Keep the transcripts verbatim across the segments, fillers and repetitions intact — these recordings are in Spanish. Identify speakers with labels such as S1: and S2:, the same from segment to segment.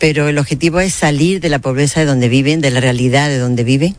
S1: pero el objetivo es salir de la pobreza de donde viven, de la realidad de donde viven,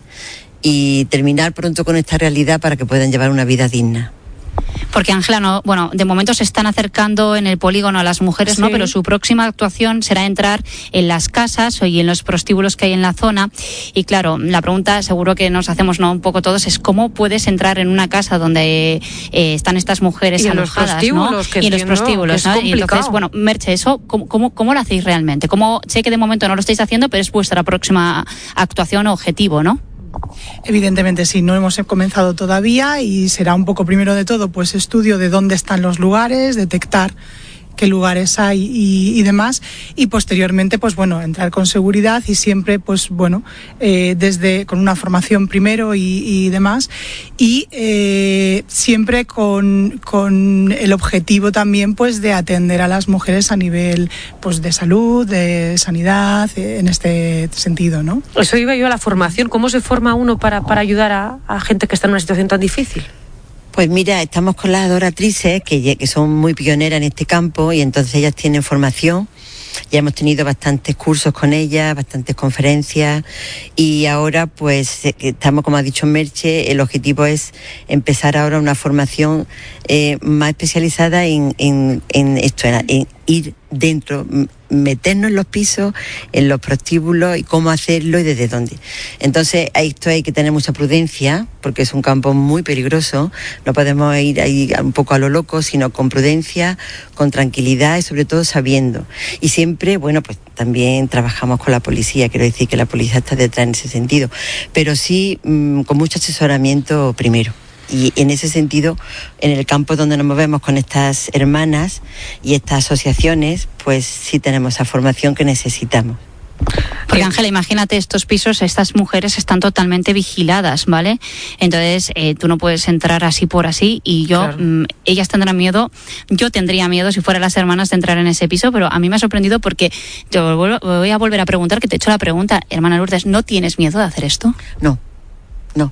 S1: y terminar pronto con esta realidad para que puedan llevar una vida digna.
S2: Porque Ángela, no, bueno, de momento se están acercando en el polígono a las mujeres, sí, ¿no? Pero su próxima actuación será entrar en las casas y en los prostíbulos que hay en la zona. Y claro, la pregunta seguro que nos hacemos, ¿no?, un poco todos, es cómo puedes entrar en una casa donde eh, están estas mujeres
S3: y
S2: alojadas,
S3: en los
S2: ¿no?
S3: Que
S2: y en los prostíbulos, ¿no? Y entonces, bueno, Merche, eso, ¿cómo, cómo, cómo lo hacéis realmente? ¿Cómo, sé que de momento no lo estáis haciendo, pero es vuestra próxima actuación o objetivo, ¿no?
S4: Evidentemente sí, no hemos comenzado todavía y será un poco primero de todo pues estudio de dónde están los lugares, detectar qué lugares hay y, y demás, y posteriormente pues bueno, entrar con seguridad y siempre pues bueno, eh, desde con una formación primero y, y demás, y eh, siempre con, con el objetivo también pues de atender a las mujeres a nivel pues de salud, de sanidad, en este sentido, ¿no?
S3: Eso iba yo a la formación. ¿Cómo se forma uno para, para ayudar a, a gente que está en una situación tan difícil?
S1: Pues mira, estamos con las adoratrices que, que son muy pioneras en este campo, y entonces ellas tienen formación. Ya hemos tenido bastantes cursos con ellas, bastantes conferencias, y ahora pues estamos, como ha dicho Merche, el objetivo es empezar ahora una formación eh, más especializada en, en, en esto, en, en ir dentro, meternos en los pisos, en los prostíbulos, y cómo hacerlo y desde dónde. Entonces, a esto hay que tener mucha prudencia, porque es un campo muy peligroso. No podemos ir ahí un poco a lo loco, sino con prudencia, con tranquilidad y sobre todo sabiendo. Y siempre, bueno, pues también trabajamos con la policía, quiero decir que la policía está detrás en ese sentido, pero sí mmm, con mucho asesoramiento primero. Y en ese sentido, en el campo donde nos movemos con estas hermanas y estas asociaciones, pues sí tenemos esa formación que necesitamos.
S2: Porque Ángela, imagínate, estos pisos, estas mujeres están totalmente vigiladas, ¿vale? Entonces eh, tú no puedes entrar así por así, y yo, claro. mmm, ellas tendrán miedo, yo tendría miedo si fueran las hermanas de entrar en ese piso, pero a mí me ha sorprendido porque te voy a volver a preguntar, que te he hecho la pregunta, hermana Lourdes, ¿no tienes miedo de hacer esto?
S1: No, no,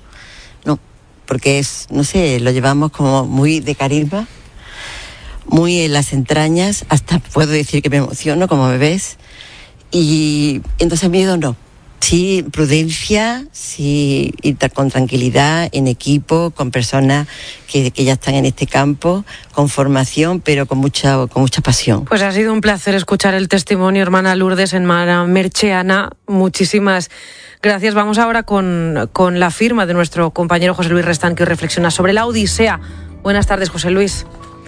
S1: no, porque es, no sé, lo llevamos como muy de carisma, muy en las entrañas, hasta puedo decir que me emociono, como me ves. Y entonces miedo no, sí prudencia, sí ir con tranquilidad, en equipo, con personas que, que ya están en este campo, con formación, pero con mucha, con mucha pasión.
S3: Pues ha sido un placer escuchar el testimonio, hermana Lourdes, hermana Merche. Ana, muchísimas gracias. Vamos ahora con, con la firma de nuestro compañero José Luis Restán, que reflexiona sobre la Odisea. Buenas tardes, José Luis.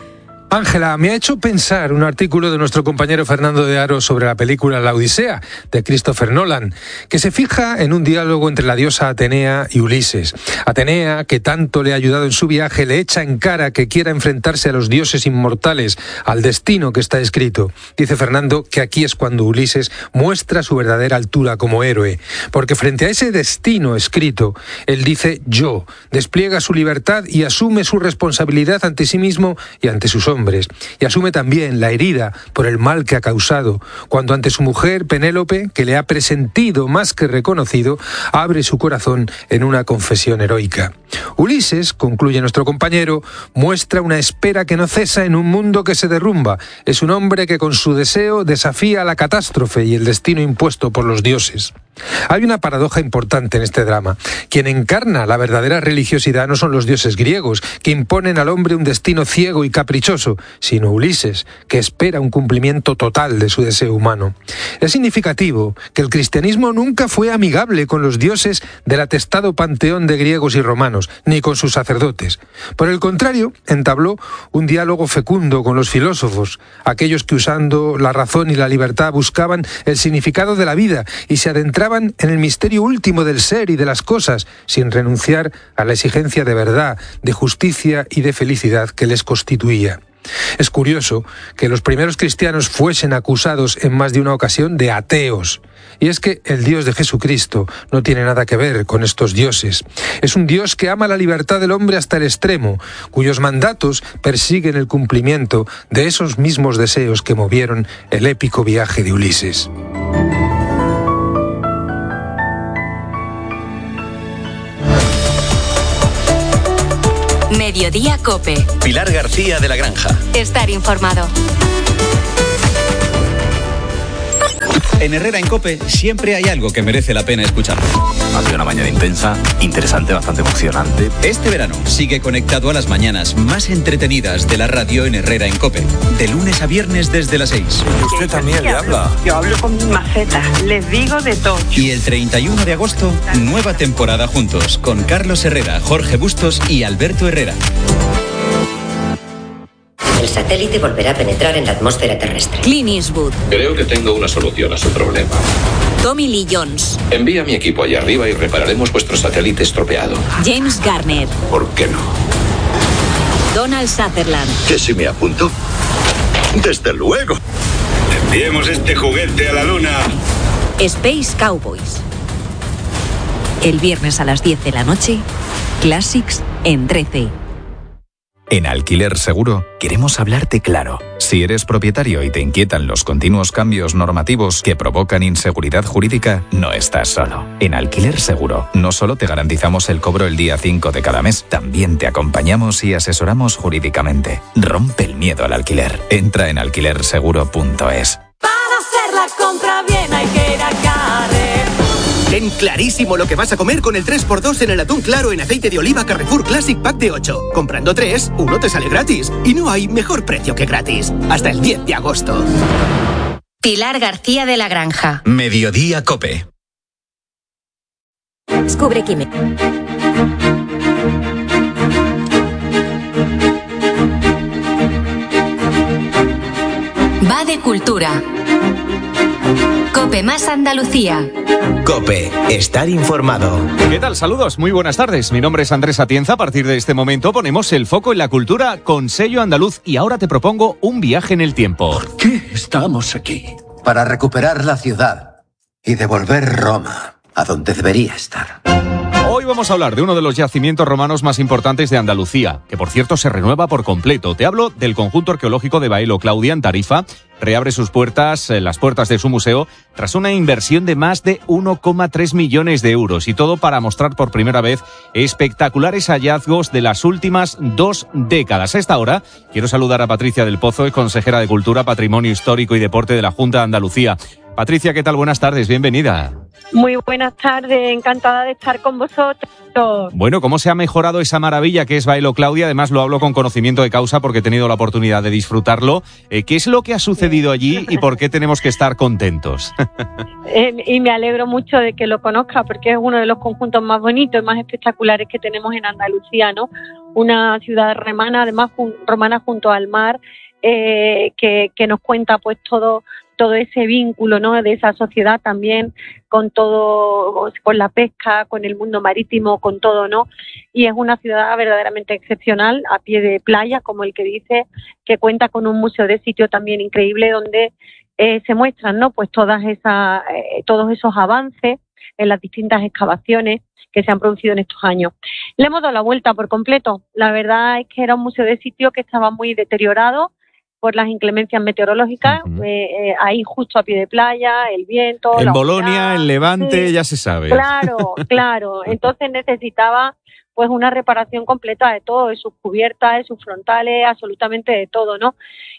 S5: Ángela, me ha hecho pensar un artículo de nuestro compañero Fernando de Aro sobre la película La Odisea, de Christopher Nolan, que se fija en un diálogo entre la diosa Atenea y Ulises. Atenea, que tanto le ha ayudado en su viaje, le echa en cara que quiera enfrentarse a los dioses inmortales, al destino que está escrito. Dice Fernando que aquí es cuando Ulises muestra su verdadera altura como héroe, porque frente a ese destino escrito, él dice yo, despliega su libertad y asume su responsabilidad ante sí mismo y ante sus hombres. Y asume también la herida por el mal que ha causado, cuando ante su mujer Penélope, que le ha presentido más que reconocido, abre su corazón en una confesión heroica. Ulises, concluye nuestro compañero, muestra una espera que no cesa en un mundo que se derrumba. Es un hombre que con su deseo desafía la catástrofe y el destino impuesto por los dioses. Hay una paradoja importante en este drama. Quien encarna la verdadera religiosidad no son los dioses griegos, que imponen al hombre un destino ciego y caprichoso, sino Ulises, que espera un cumplimiento total de su deseo humano. Es significativo que el cristianismo nunca fue amigable con los dioses del atestado panteón de griegos y romanos, ni con sus sacerdotes. Por el contrario, entabló un diálogo fecundo con los filósofos, aquellos que usando la razón y la libertad buscaban el significado de la vida y se adentraban en el misterio último del ser y de las cosas, sin renunciar a la exigencia de verdad, de justicia y de felicidad que les constituía. Es curioso que los primeros cristianos fuesen acusados en más de una ocasión de ateos. Y es que el Dios de Jesucristo no tiene nada que ver con estos dioses. Es un Dios que ama la libertad del hombre hasta el extremo, cuyos mandatos persiguen el cumplimiento de esos mismos deseos que movieron el épico viaje de Ulises.
S6: Mediodía COPE.
S7: Pilar García de la Granja.
S6: Estar informado. En Herrera en COPE siempre hay algo que merece la pena escuchar.
S7: Ha sido una mañana intensa, interesante, bastante emocionante.
S6: Este verano sigue conectado a las mañanas más entretenidas de la radio en Herrera en COPE. De lunes a viernes desde las seis.
S8: Y usted también le habla.
S9: Yo hablo con mis macetas, les digo de todo.
S6: Y el treinta y uno de agosto, nueva temporada juntos con Carlos Herrera, Jorge Bustos y Alberto Herrera.
S10: El satélite volverá a penetrar en la atmósfera terrestre.
S11: Clint Eastwood.
S12: Creo que tengo una solución a su problema.
S11: Tommy Lee Jones.
S12: Envía a mi equipo allá arriba y repararemos vuestro satélite estropeado.
S11: James Garner.
S12: ¿Por qué no?
S11: Donald Sutherland.
S13: ¿Que si me apunto? Desde luego.
S14: Enviemos este juguete a la luna.
S11: Space Cowboys. El viernes a las diez de la noche, Classics en trece.
S15: En Alquiler Seguro queremos hablarte claro. Si eres propietario y te inquietan los continuos cambios normativos que provocan inseguridad jurídica, no estás solo. En Alquiler Seguro no solo te garantizamos el cobro el día cinco de cada mes, también te acompañamos y asesoramos jurídicamente. Rompe el miedo al alquiler. Entra en alquiler seguro punto es.
S16: Para hacer la compra bien hay que ir a Carrefour.
S17: Ten clarísimo lo que vas a comer con el tres por dos en el atún claro en aceite de oliva Carrefour Classic Pack de ocho. Comprando tres, uno te sale gratis. Y no hay mejor precio que gratis. Hasta el diez de agosto.
S18: Pilar García de la Granja.
S6: Mediodía COPE.
S18: Descubre Quime. Va de cultura. COPE más Andalucía.
S19: COPE, estar informado.
S20: ¿Qué tal? Saludos, muy buenas tardes. Mi nombre es Andrés Atienza. A partir de este momento ponemos el foco en la cultura con sello andaluz y ahora te propongo un viaje en el tiempo.
S19: ¿Por qué estamos aquí? Para recuperar la ciudad y devolver Roma a donde debería estar.
S20: Hoy vamos a hablar de uno de los yacimientos romanos más importantes de Andalucía, que por cierto se renueva por completo. Te hablo del conjunto arqueológico de Baelo Claudia en Tarifa. Reabre sus puertas, eh, las puertas de su museo, tras una inversión de más de uno coma tres millones de euros. Y todo para mostrar por primera vez espectaculares hallazgos de las últimas dos décadas. A esta hora quiero saludar a Patricia del Pozo, es consejera de Cultura, Patrimonio Histórico y Deporte de la Junta de Andalucía. Patricia, ¿qué tal? Buenas tardes, bienvenida.
S21: Muy buenas tardes, encantada de estar con vosotros.
S20: Bueno, ¿cómo se ha mejorado esa maravilla que es Baelo Claudia? Además lo hablo con conocimiento de causa porque he tenido la oportunidad de disfrutarlo. Eh, ¿Qué es lo que ha sucedido allí y por qué tenemos que estar contentos?
S21: eh, y me alegro mucho de que lo conozca porque es uno de los conjuntos más bonitos y más espectaculares que tenemos en Andalucía, ¿no? Una ciudad romana, además jun- romana junto al mar, eh, que, que nos cuenta pues todo todo ese vínculo, ¿no?, de esa sociedad también con todo, con la pesca, con el mundo marítimo, con todo, ¿no? Y es una ciudad verdaderamente excepcional, a pie de playa, como el que dice, que cuenta con un museo de sitio también increíble donde eh, se muestran, ¿no?, pues todas esas, eh, todos esos avances en las distintas excavaciones que se han producido en estos años. Le hemos dado la vuelta por completo. La verdad es que era un museo de sitio que estaba muy deteriorado por las inclemencias meteorológicas, uh-huh. eh, eh, ahí justo a pie de playa, el viento...
S20: En
S21: la
S20: Bolonia,
S21: humedad,
S20: en Levante,
S21: sí,
S20: ya se sabe.
S21: Claro, claro. Entonces necesitaba pues una reparación completa de todo, de sus cubiertas, de sus frontales, absolutamente de todo, ¿no?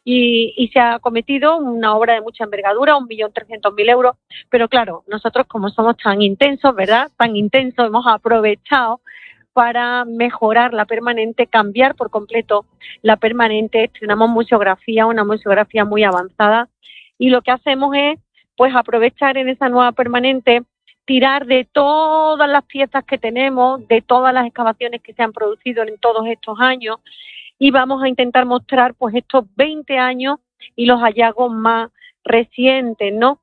S21: Y, y se ha cometido una obra de mucha envergadura, un millón trescientos mil euros, pero claro, nosotros como somos tan intensos, ¿verdad?, tan intensos, hemos aprovechado para mejorar la permanente, cambiar por completo la permanente. Estrenamos museografía, una museografía muy avanzada, y lo que hacemos es pues aprovechar en esa nueva permanente, tirar de todas las piezas que tenemos, de todas las excavaciones que se han producido en todos estos años, y vamos a intentar mostrar pues estos veinte años y los hallazgos más recientes, ¿no?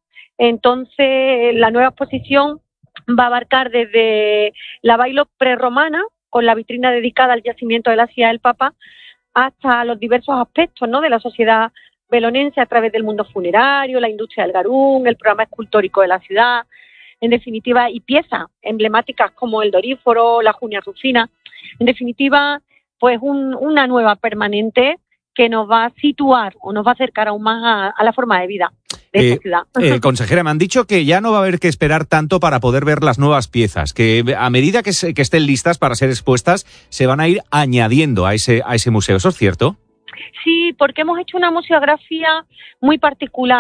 S21: Entonces, la nueva exposición va a abarcar desde la Bailo prerromana, con la vitrina dedicada al yacimiento de la Silla del Papa, hasta los diversos aspectos, ¿no?, de la sociedad belonense a través del mundo funerario, la industria del garún, el programa escultórico de la ciudad, en definitiva, y piezas emblemáticas como el Doríforo, la Junia Rufina. En definitiva, pues un, una nueva permanente que nos va a situar o nos va a acercar aún más a, a la forma de vida de
S20: eh,
S21: esta ciudad.
S20: Eh, consejera, me han dicho que ya no va a haber que esperar tanto para poder ver las nuevas piezas, que a medida que, se, que estén listas para ser expuestas, se van a ir añadiendo a ese, a ese museo. ¿Eso es cierto?
S21: Sí, porque hemos hecho una museografía muy particular,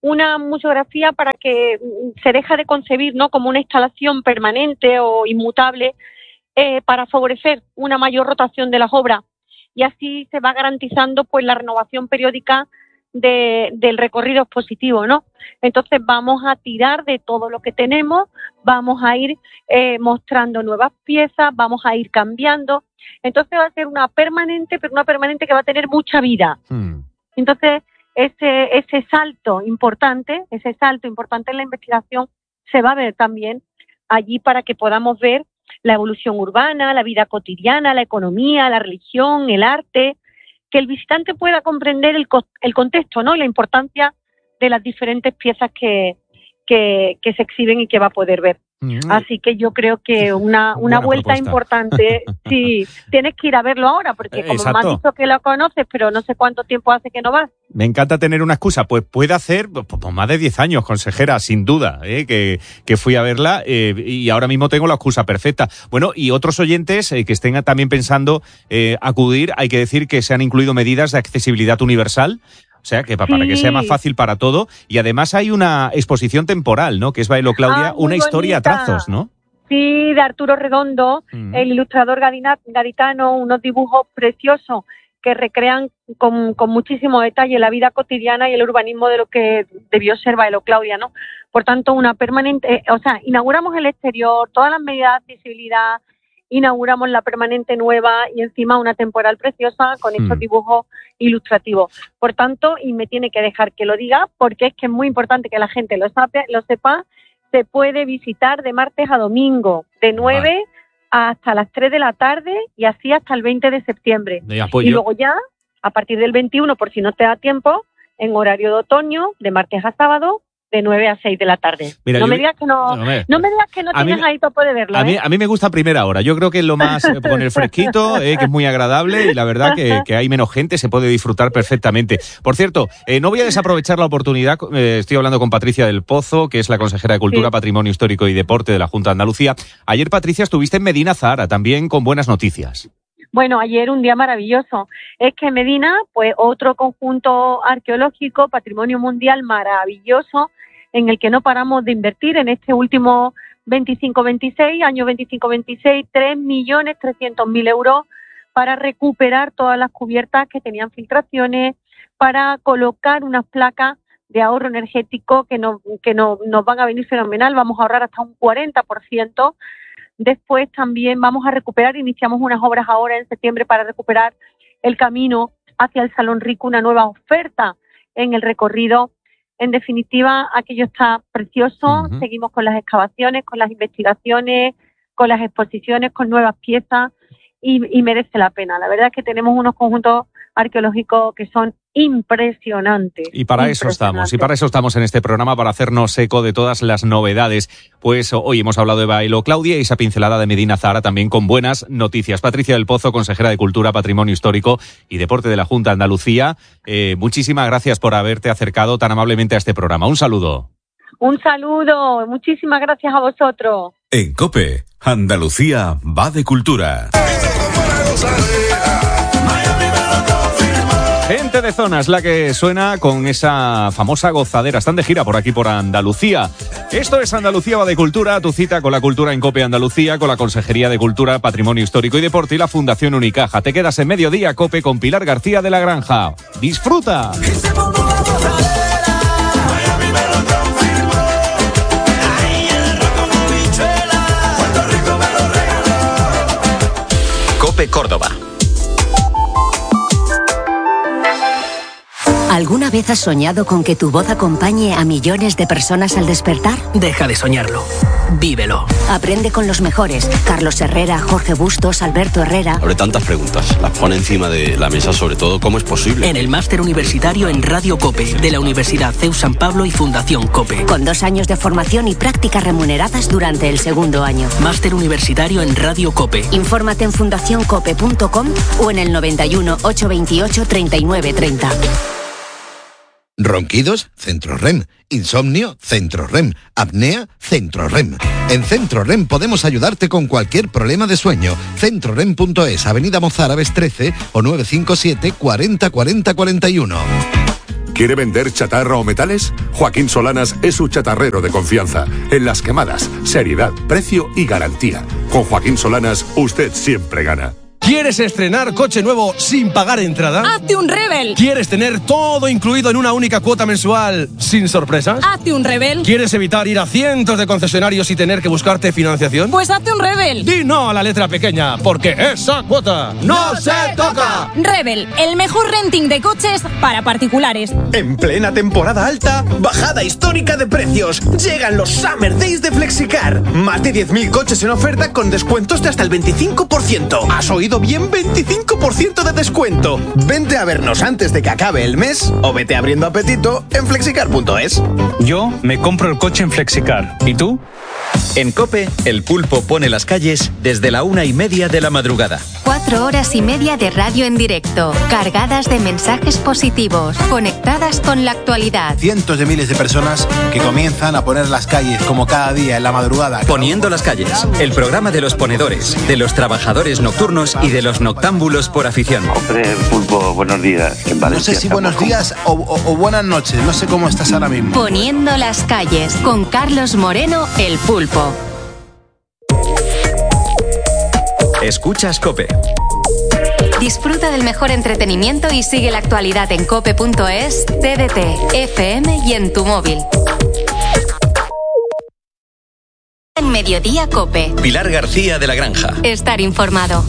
S21: una museografía para que se deja de concebir, ¿no?, como una instalación permanente o inmutable, eh, para favorecer una mayor rotación de las obras, y así se va garantizando pues la renovación periódica de, del recorrido expositivo, ¿no? Entonces vamos a tirar de todo lo que tenemos, vamos a ir eh, mostrando nuevas piezas, vamos a ir cambiando. Entonces va a ser una permanente, pero una permanente que va a tener mucha vida. Hmm. Entonces ese ese salto importante, ese salto importante en la investigación se va a ver también allí para que podamos ver la evolución urbana, la vida cotidiana, la economía, la religión, el arte, que el visitante pueda comprender el, el contexto, ¿no?, y la importancia de las diferentes piezas que, que, que se exhiben y que va a poder ver. Mm. Así que yo creo que una, una vuelta propuesta. importante, sí, tienes que ir a verlo ahora, porque como Exacto. me has dicho que lo conoces, pero no sé cuánto tiempo hace que no vas.
S20: Me encanta tener una excusa, pues puede hacer pues, pues más de diez años, consejera, sin duda, ¿eh? que, que fui a verla eh, y ahora mismo tengo la excusa perfecta. Bueno, y otros oyentes eh, que estén también pensando eh, acudir, hay que decir que se han incluido medidas de accesibilidad universal. O sea, que para sí. que sea más fácil para todo. Y además hay una exposición temporal, ¿no?, que es Bailo Claudia, ah, una historia bonita. a trazos, ¿no?
S21: Sí, de Arturo Redondo, mm. el ilustrador gaditano, unos dibujos preciosos que recrean con, con muchísimo detalle la vida cotidiana y el urbanismo de lo que debió ser Bailo Claudia, ¿no? Por tanto, una permanente, eh, o sea, inauguramos el exterior, todas las medidas de accesibilidad, inauguramos la permanente nueva y encima una temporal preciosa con estos mm. dibujos ilustrativos. Por tanto, y me tiene que dejar que lo diga, porque es que es muy importante que la gente lo sepa, lo sepa, se puede visitar de martes a domingo, de nueve vale. hasta las tres de la tarde y así hasta el veinte de septiembre. Y luego ya, a partir del veintiuno, por si no te da tiempo, en horario de otoño, de martes a sábado, de nueve a seis de la tarde. Mira, no, me digas que no, no, me, no me digas que no tienes mí, ahí topo de verlo.
S20: A mí,
S21: ¿eh?
S20: a mí me gusta a primera hora. Yo creo que es lo más eh, con el fresquito, eh, que es muy agradable y la verdad que, que hay menos gente, se puede disfrutar perfectamente. Por cierto, eh, no voy a desaprovechar la oportunidad. Eh, estoy hablando con Patricia del Pozo, que es la consejera de Cultura, sí. Patrimonio Histórico y Deporte de la Junta de Andalucía. Ayer, Patricia, estuviste en Medina Zahara, también con buenas noticias.
S21: Bueno, ayer un día maravilloso. Es que Medina, pues otro conjunto arqueológico, patrimonio mundial maravilloso, en el que no paramos de invertir en este último veinticinco veintiséis, año veinticinco veintiséis, tres millones trescientos mil euros para recuperar todas las cubiertas que tenían filtraciones, para colocar unas placas de ahorro energético que, no, que no, nos van a venir fenomenal, vamos a ahorrar hasta un cuarenta por ciento. Después también vamos a recuperar, iniciamos unas obras ahora en septiembre para recuperar el camino hacia el Salón Rico, una nueva oferta en el recorrido. En definitiva, aquello está precioso, uh-huh. Seguimos con las excavaciones, con las investigaciones, con las exposiciones, con nuevas piezas y, y merece la pena. La verdad es que tenemos unos conjuntos arqueológicos que son impresionantes.
S20: Y para eso estamos, y para eso estamos en este programa, para hacernos eco de todas las novedades. Pues hoy hemos hablado de Bailo Claudia y esa pincelada de Medina Zahara también con buenas noticias. Patricia del Pozo, consejera de Cultura, Patrimonio Histórico y Deporte de la Junta de Andalucía, eh, muchísimas gracias por haberte acercado tan amablemente a este programa. Un saludo.
S21: Un saludo, muchísimas gracias a vosotros.
S8: En COPE, Andalucía va de cultura.
S20: Gente de Zona es la que suena con esa famosa gozadera. Están de gira por aquí, por Andalucía. Esto es Andalucía va de cultura, tu cita con la cultura en COPE Andalucía, con la Consejería de Cultura, Patrimonio Histórico y Deporte y la Fundación Unicaja. Te quedas en Mediodía COPE con Pilar García de la Granja. ¡Disfruta!
S6: COPE Córdoba.
S22: ¿Alguna vez has soñado con que tu voz acompañe a millones de personas al despertar?
S23: Deja de soñarlo. Vívelo.
S22: Aprende con los mejores. Carlos Herrera, Jorge Bustos, Alberto Herrera.
S24: Abre tantas preguntas. Las pone encima de la mesa, sobre todo, ¿cómo es posible?
S23: En el máster universitario en Radio COPE, de la Universidad C E U San Pablo y Fundación COPE.
S22: Con dos años de formación y prácticas remuneradas durante el segundo año.
S23: Máster universitario en Radio COPE.
S22: Infórmate en fundación cope punto com o en el noventa y uno, ochocientos veintiocho, treinta y nueve treinta.
S25: ¿Ronquidos? Centro R E M. ¿Insomnio? Centro R E M. ¿Apnea? Centro R E M. En Centro R E M podemos ayudarte con cualquier problema de sueño. centro rem punto es, Avenida Mozárabes trece o nueve cinco siete, cuarenta, cuarenta, cuarenta y uno.
S1: ¿Quiere vender chatarra o metales? Joaquín Solanas es su chatarrero de confianza. En las quemadas, seriedad, precio y garantía. Con Joaquín Solanas, usted siempre gana.
S2: ¿Quieres estrenar coche nuevo sin pagar entrada?
S3: ¡Hazte un Rebel!
S2: ¿Quieres tener todo incluido en una única cuota mensual sin sorpresas?
S3: ¡Hazte un Rebel!
S2: ¿Quieres evitar ir a cientos de concesionarios y tener que buscarte financiación?
S3: Pues hazte un Rebel.
S2: Di no a la letra pequeña, porque esa cuota no se toca.
S3: Rebel, el mejor renting de coches para particulares.
S4: En plena temporada alta, bajada histórica de precios. Llegan los Summer Days de Flexicar. Más de diez mil coches en oferta con descuentos de hasta el veinticinco por ciento. ¿Has oído bien? veinticinco por ciento de descuento. Vente a vernos antes de que acabe el mes o vete abriendo apetito en flexicar punto es.
S5: Yo me compro el coche en Flexicar. ¿Y tú?
S6: En COPE, el pulpo pone las calles desde la una y media de la madrugada.
S18: Cuatro horas y media de radio en directo, cargadas de mensajes positivos, conectadas con la actualidad.
S26: Cientos de miles de personas que comienzan a poner las calles como cada día en la madrugada.
S6: Poniendo las calles, el programa de los ponedores, de los trabajadores nocturnos y de los noctámbulos por afición.
S27: Hombre, pulpo, buenos días. En Valencia
S26: no sé si buenos días o, o, o buenas noches, no sé cómo estás ahora mismo.
S18: Poniendo las calles, con Carlos Moreno, el pulpo.
S6: Escuchas COPE.
S18: Disfruta del mejor entretenimiento y sigue la actualidad en cope punto es, T D T, F M y en tu móvil. En Mediodía COPE.
S6: Pilar García de la Granja.
S18: Estar informado.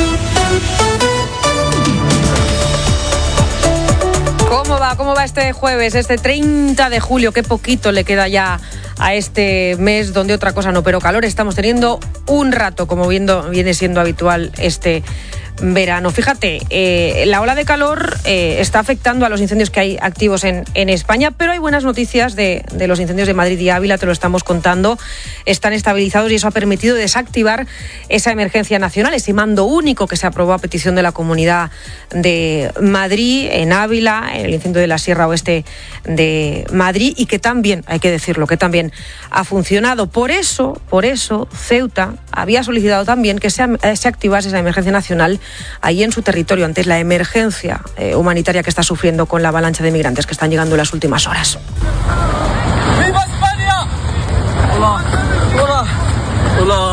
S28: ¿Cómo va? ¿Cómo va este jueves, este treinta de julio? Qué poquito le queda ya a este mes donde otra cosa no, pero calor estamos teniendo un rato, como viendo, viene siendo habitual este verano. Fíjate, eh, la ola de calor eh, está afectando a los incendios que hay activos en, en España, pero hay buenas noticias de, de los incendios de Madrid y Ávila, te lo estamos contando. Están estabilizados y eso ha permitido desactivar esa emergencia nacional, ese mando único que se aprobó a petición de la Comunidad de Madrid, en Ávila, en el incendio de la Sierra Oeste de Madrid, y que también, hay que decirlo, que también ha funcionado. Por eso, por eso, Ceuta había solicitado también que se, se activase esa emergencia nacional ahí en su territorio, ante la emergencia eh, humanitaria que está sufriendo con la avalancha de migrantes que están llegando en las últimas horas.
S29: ¡Viva España! Hola, hola, hola.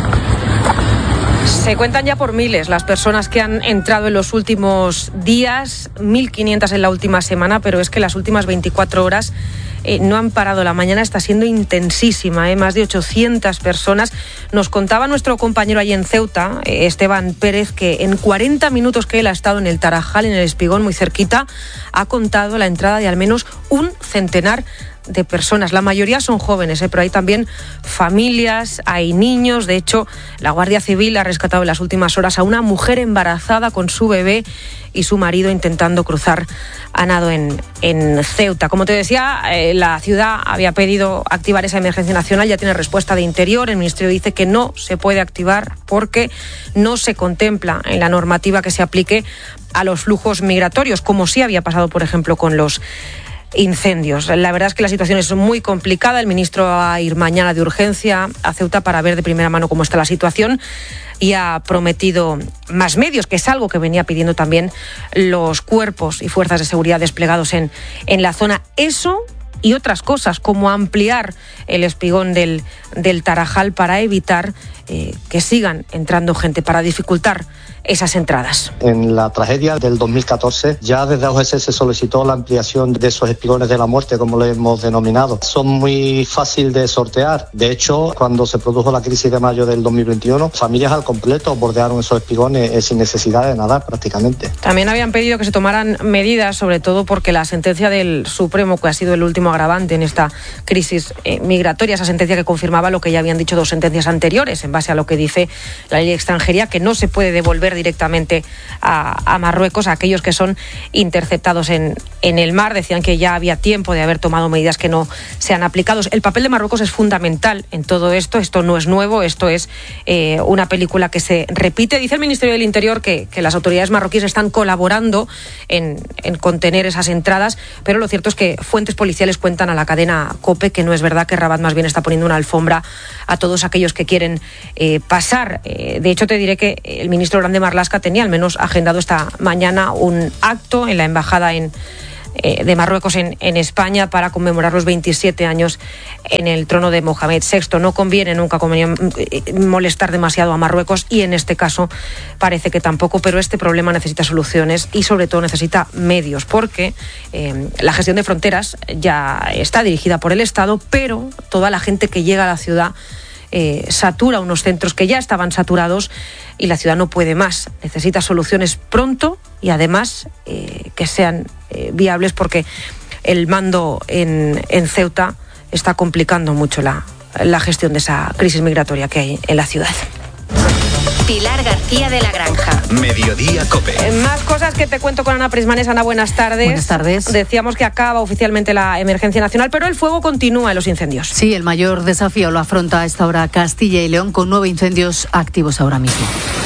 S28: Se cuentan ya por miles las personas que han entrado en los últimos días, mil quinientas en la última semana, pero es que las últimas veinticuatro horas eh, no han parado. La mañana está siendo intensísima, ¿eh? Más de ochocientas personas. Nos contaba nuestro compañero allí en Ceuta, eh, Esteban Pérez, que en cuarenta minutos que él ha estado en el Tarajal, en el Espigón, muy cerquita, ha contado la entrada de al menos un centenar de personas. La mayoría son jóvenes, ¿eh? Pero hay también familias, hay niños. De hecho, la Guardia Civil ha rescatado en las últimas horas a una mujer embarazada con su bebé y su marido intentando cruzar a nado en, en Ceuta. Como te decía, eh, la ciudad había pedido activar esa emergencia nacional, ya tiene respuesta de Interior. El Ministerio dice que no se puede activar porque no se contempla en la normativa que se aplique a los flujos migratorios, como sí había pasado, por ejemplo, con los incendios. La verdad es que la situación es muy complicada. El ministro va a ir mañana de urgencia a Ceuta para ver de primera mano cómo está la situación y ha prometido más medios, que es algo que venía pidiendo también los cuerpos y fuerzas de seguridad desplegados en, en la zona. Eso y otras cosas, como ampliar el espigón del, del Tarajal para evitar eh, que sigan entrando gente, para dificultar esas entradas.
S30: En la tragedia del dos mil catorce ya desde A O G S se solicitó la ampliación de esos espigones de la muerte, como lo hemos denominado. Son muy fácil de sortear. De hecho, cuando se produjo la crisis de mayo del dos mil veintiuno, familias al completo bordearon esos espigones eh, sin necesidad de nadar prácticamente.
S28: También habían pedido que se tomaran medidas, sobre todo porque la sentencia del Supremo, que ha sido el último agravante en esta crisis eh, migratoria, esa sentencia que confirmaba lo que ya habían dicho dos sentencias anteriores, en base a lo que dice la ley de extranjería, que no se puede devolver directamente a, a Marruecos a aquellos que son interceptados en, en el mar. Decían que ya había tiempo de haber tomado medidas que no se han aplicado. El papel de Marruecos es fundamental en todo esto. Esto no es nuevo, esto es eh, una película que se repite. Dice el Ministerio del Interior que, que las autoridades marroquíes están colaborando en, en contener esas entradas, pero lo cierto es que fuentes policiales cuentan a la cadena COPE que no es verdad, que Rabat más bien está poniendo una alfombra a todos aquellos que quieren eh, pasar. Eh, de hecho, te diré que el ministro Grande Marlaska tenía al menos agendado esta mañana un acto en la embajada en eh, de Marruecos en, en España para conmemorar los veintisiete años en el trono de Mohamed sexto. No conviene nunca molestar demasiado a Marruecos y en este caso parece que tampoco, pero este problema necesita soluciones y sobre todo necesita medios, porque eh, la gestión de fronteras ya está dirigida por el Estado, pero toda la gente que llega a la ciudad eh, satura unos centros que ya estaban saturados y la ciudad no puede más. Necesita soluciones pronto y además eh, que sean eh, viables, porque el mando en, en Ceuta está complicando mucho la, la gestión de esa crisis migratoria que hay en la ciudad.
S18: Pilar García de la Granja.
S7: Mediodía Cope.
S28: Más cosas que te cuento con Ana Prismanes. Ana, buenas tardes.
S9: Buenas tardes.
S28: Decíamos que acaba oficialmente la emergencia nacional, pero el fuego continúa en los incendios.
S9: Sí, el mayor desafío lo afronta a esta hora Castilla y León, con nueve incendios activos ahora mismo.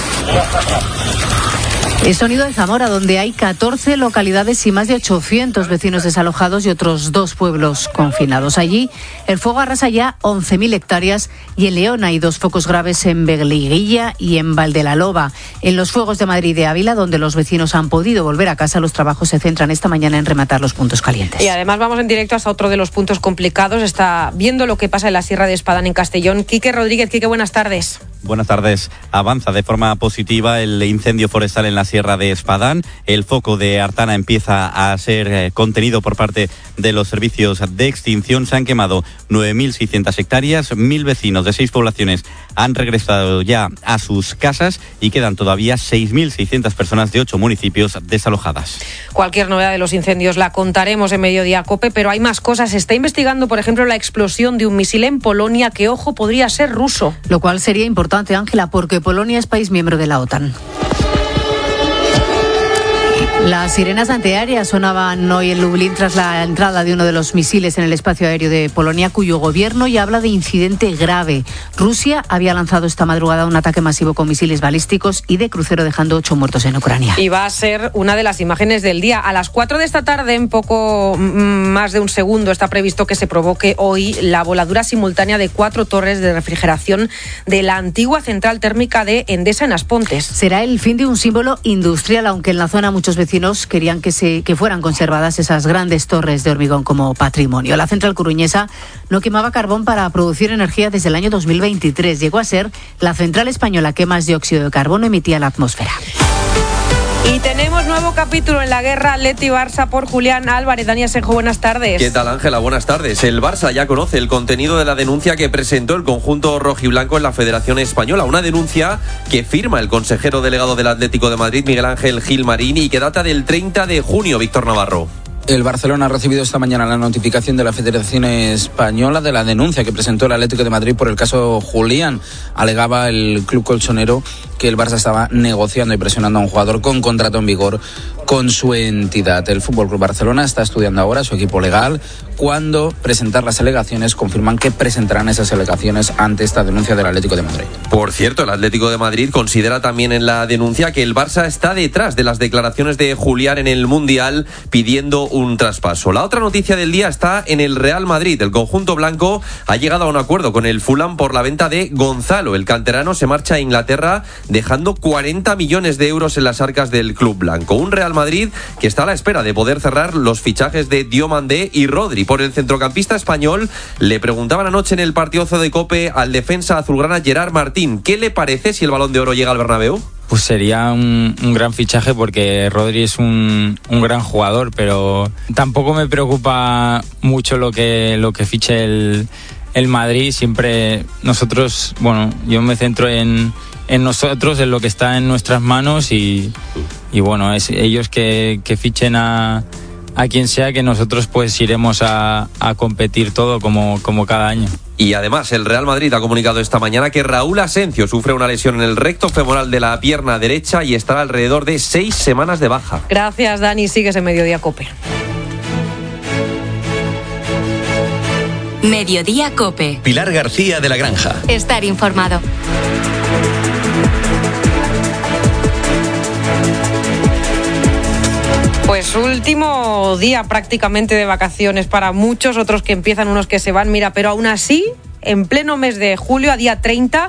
S9: El sonido de Zamora, donde hay catorce localidades y más de ochocientos vecinos desalojados y otros dos pueblos confinados. Allí el fuego arrasa ya once mil hectáreas y en León hay dos focos graves en Vegliguilla y en Valdelaloba. En los fuegos de Madrid y de Ávila, donde los vecinos han podido volver a casa, los trabajos se centran esta mañana en rematar los puntos calientes.
S28: Y además vamos en directo hasta otro de los puntos complicados. Está viendo lo que pasa en la Sierra de Espadán, en Castellón. Quique Rodríguez. Quique, buenas tardes.
S10: Buenas tardes. Avanza de forma positiva el incendio forestal en la Sierra de Espadán. El foco de Artana empieza a ser eh, contenido por parte de los servicios de extinción. Se han quemado nueve mil seiscientas hectáreas. Mil vecinos de seis poblaciones han regresado ya a sus casas y quedan todavía seis mil seiscientas personas de ocho municipios desalojadas.
S28: Cualquier novedad de los incendios la contaremos en Mediodía Cope, pero hay más cosas. Se está investigando, por ejemplo, la explosión de un misil en Polonia que, ojo, podría ser ruso.
S9: Lo cual sería importante, Ángela, porque Polonia es país miembro de la OTAN. Las sirenas antiaéreas sonaban hoy en Lublin tras la entrada de uno de los misiles en el espacio aéreo de Polonia, cuyo gobierno ya habla de incidente grave. Rusia había lanzado esta madrugada un ataque masivo con misiles balísticos y de crucero, dejando ocho muertos en Ucrania.
S28: Y va a ser una de las imágenes del día. A las cuatro de esta tarde, en poco más de un segundo, está previsto que se provoque hoy la voladura simultánea de cuatro torres de refrigeración de la antigua central térmica de Endesa en Aspontes.
S9: Será el fin de un símbolo industrial, aunque en la zona muchos vecinos querían que se que fueran conservadas esas grandes torres de hormigón como patrimonio. La central coruñesa no quemaba carbón para producir energía desde el año dos mil veintitrés. Llegó a ser la central española que más dióxido de carbono emitía a la atmósfera.
S28: Y tenemos nuevo capítulo en la guerra Atleti-Barça por Julián Álvarez. Dani Asenjo, buenas tardes.
S11: ¿Qué tal, Ángela? Buenas tardes. El Barça ya conoce el contenido de la denuncia que presentó el conjunto rojiblanco en la Federación Española. Una denuncia que firma el consejero delegado del Atlético de Madrid, Miguel Ángel Gil Marín, y que data del treinta de junio, Víctor Navarro.
S12: El Barcelona ha recibido esta mañana la notificación de la Federación Española de la denuncia que presentó el Atlético de Madrid por el caso Julián. Alegaba el club colchonero que el Barça estaba negociando y presionando a un jugador con contrato en vigor con su entidad. El Fútbol Club Barcelona está estudiando ahora su equipo legal cuándo presentar las alegaciones. Confirman que presentarán esas alegaciones ante esta denuncia del Atlético de Madrid.
S11: Por cierto, el Atlético de Madrid considera también en la denuncia que el Barça está detrás de las declaraciones de Julián en el Mundial pidiendo un traspaso. La otra noticia del día está en el Real Madrid. El conjunto blanco ha llegado a un acuerdo con el Fulham por la venta de Gonzalo. El canterano se marcha a Inglaterra dejando cuarenta millones de euros en las arcas del club blanco. Un Real Madrid que está a la espera de poder cerrar los fichajes de Diomandé y Rodri. Por el centrocampista español le preguntaban anoche en el partidazo de Cope al defensa azulgrana Gerard Martín. ¿Qué le parece si el Balón de Oro llega al Bernabéu?
S13: Pues sería un, un gran fichaje porque Rodri es un, un gran jugador, pero tampoco me preocupa mucho lo que, lo que fiche el, el Madrid. Siempre nosotros, bueno, yo me centro en, en nosotros, en lo que está en nuestras manos y, y bueno, es ellos que, que fichen a, a quien sea, que nosotros pues iremos a, a competir todo como, como cada año.
S11: Y además el Real Madrid ha comunicado esta mañana que Raúl Asencio sufre una lesión en el recto femoral de la pierna derecha y estará alrededor de seis semanas de baja.
S28: Gracias, Dani. Sigues en Mediodía Cope.
S18: Mediodía Cope.
S7: Pilar García de la Granja.
S18: Estar informado.
S28: Pues último día prácticamente de vacaciones para muchos, otros que empiezan, unos que se van. Mira, pero aún así, en pleno mes de julio, a día treinta,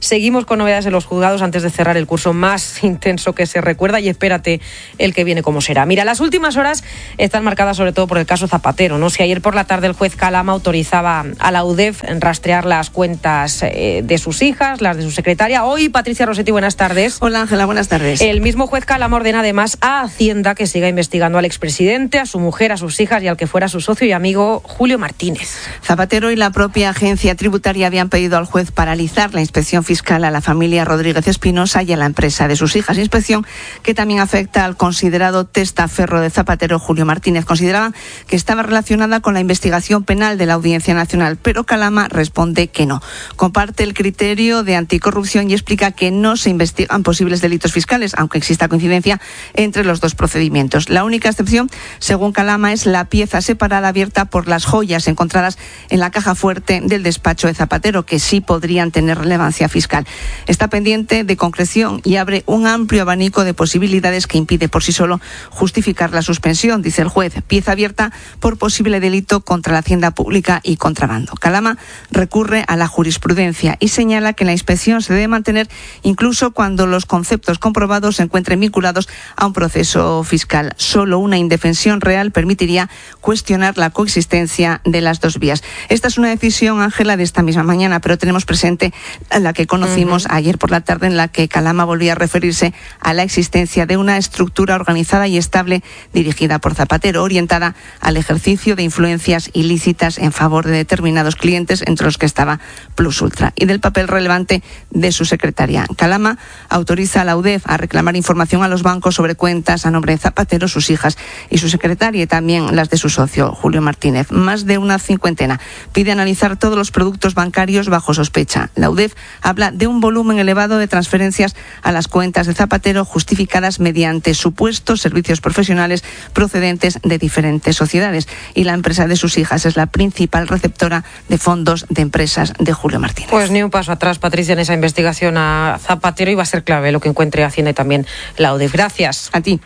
S28: Seguimos con novedades en los juzgados antes de cerrar el curso más intenso que se recuerda y espérate el que viene como será. Mira, las últimas horas están marcadas sobre todo por el caso Zapatero, ¿no? Si ayer por la tarde el juez Calama autorizaba a la U D E F rastrear las cuentas eh, de sus hijas, las de su secretaria, hoy Patricia Rossetti, buenas tardes.
S8: Hola Ángela, buenas tardes.
S28: El mismo juez Calama ordena además a Hacienda que siga investigando al expresidente, a su mujer, a sus hijas y al que fuera su socio y amigo Julio Martínez.
S8: Zapatero y la propia agencia tributaria habían pedido al juez paralizar la inspección fiscal a la familia Rodríguez Espinosa y a la empresa de sus hijas. Inspección que también afecta al considerado testaferro de Zapatero, Julio Martínez. Consideraban que estaba relacionada con la investigación penal de la Audiencia Nacional, pero Calama responde que no. Comparte el criterio de anticorrupción y explica que no se investigan posibles delitos fiscales, aunque exista coincidencia entre los dos procedimientos. La única excepción, según Calama, es la pieza separada abierta por las joyas encontradas en la caja fuerte del despacho de Zapatero, que sí podrían tener relevancia fiscal. Está pendiente de concreción y abre un amplio abanico de posibilidades que impide por sí solo justificar la suspensión, dice el juez. Pieza abierta por posible delito contra la hacienda pública y contrabando. Calama recurre a la jurisprudencia y señala que la inspección se debe mantener incluso cuando los conceptos comprobados se encuentren vinculados a un proceso fiscal. Solo una indefensión real permitiría cuestionar la coexistencia de las dos vías. Esta es una decisión, Ángela, de esta misma mañana, pero tenemos presente la que conocimos uh-huh. ayer por la tarde, en la que Calama volvía a referirse a la existencia de una estructura organizada y estable dirigida por Zapatero, orientada al ejercicio de influencias ilícitas en favor de determinados clientes, entre los que estaba Plus Ultra, y del papel relevante de su secretaria. Calama autoriza a la U D E F a reclamar información a los bancos sobre cuentas a nombre de Zapatero, sus hijas y su secretaria, y también las de su socio, Julio Martínez. Más de una cincuentena. Pide analizar todos los productos bancarios bajo sospecha. La U D E F habla de un volumen elevado de transferencias a las cuentas de Zapatero justificadas mediante supuestos servicios profesionales procedentes de diferentes sociedades, y la empresa de sus hijas es la principal receptora de fondos de empresas de Julio Martínez.
S28: Pues ni un paso atrás, Patricia, en esa investigación a Zapatero, y va a ser clave lo que encuentre Hacienda y también la U D E F. Gracias.
S8: A ti.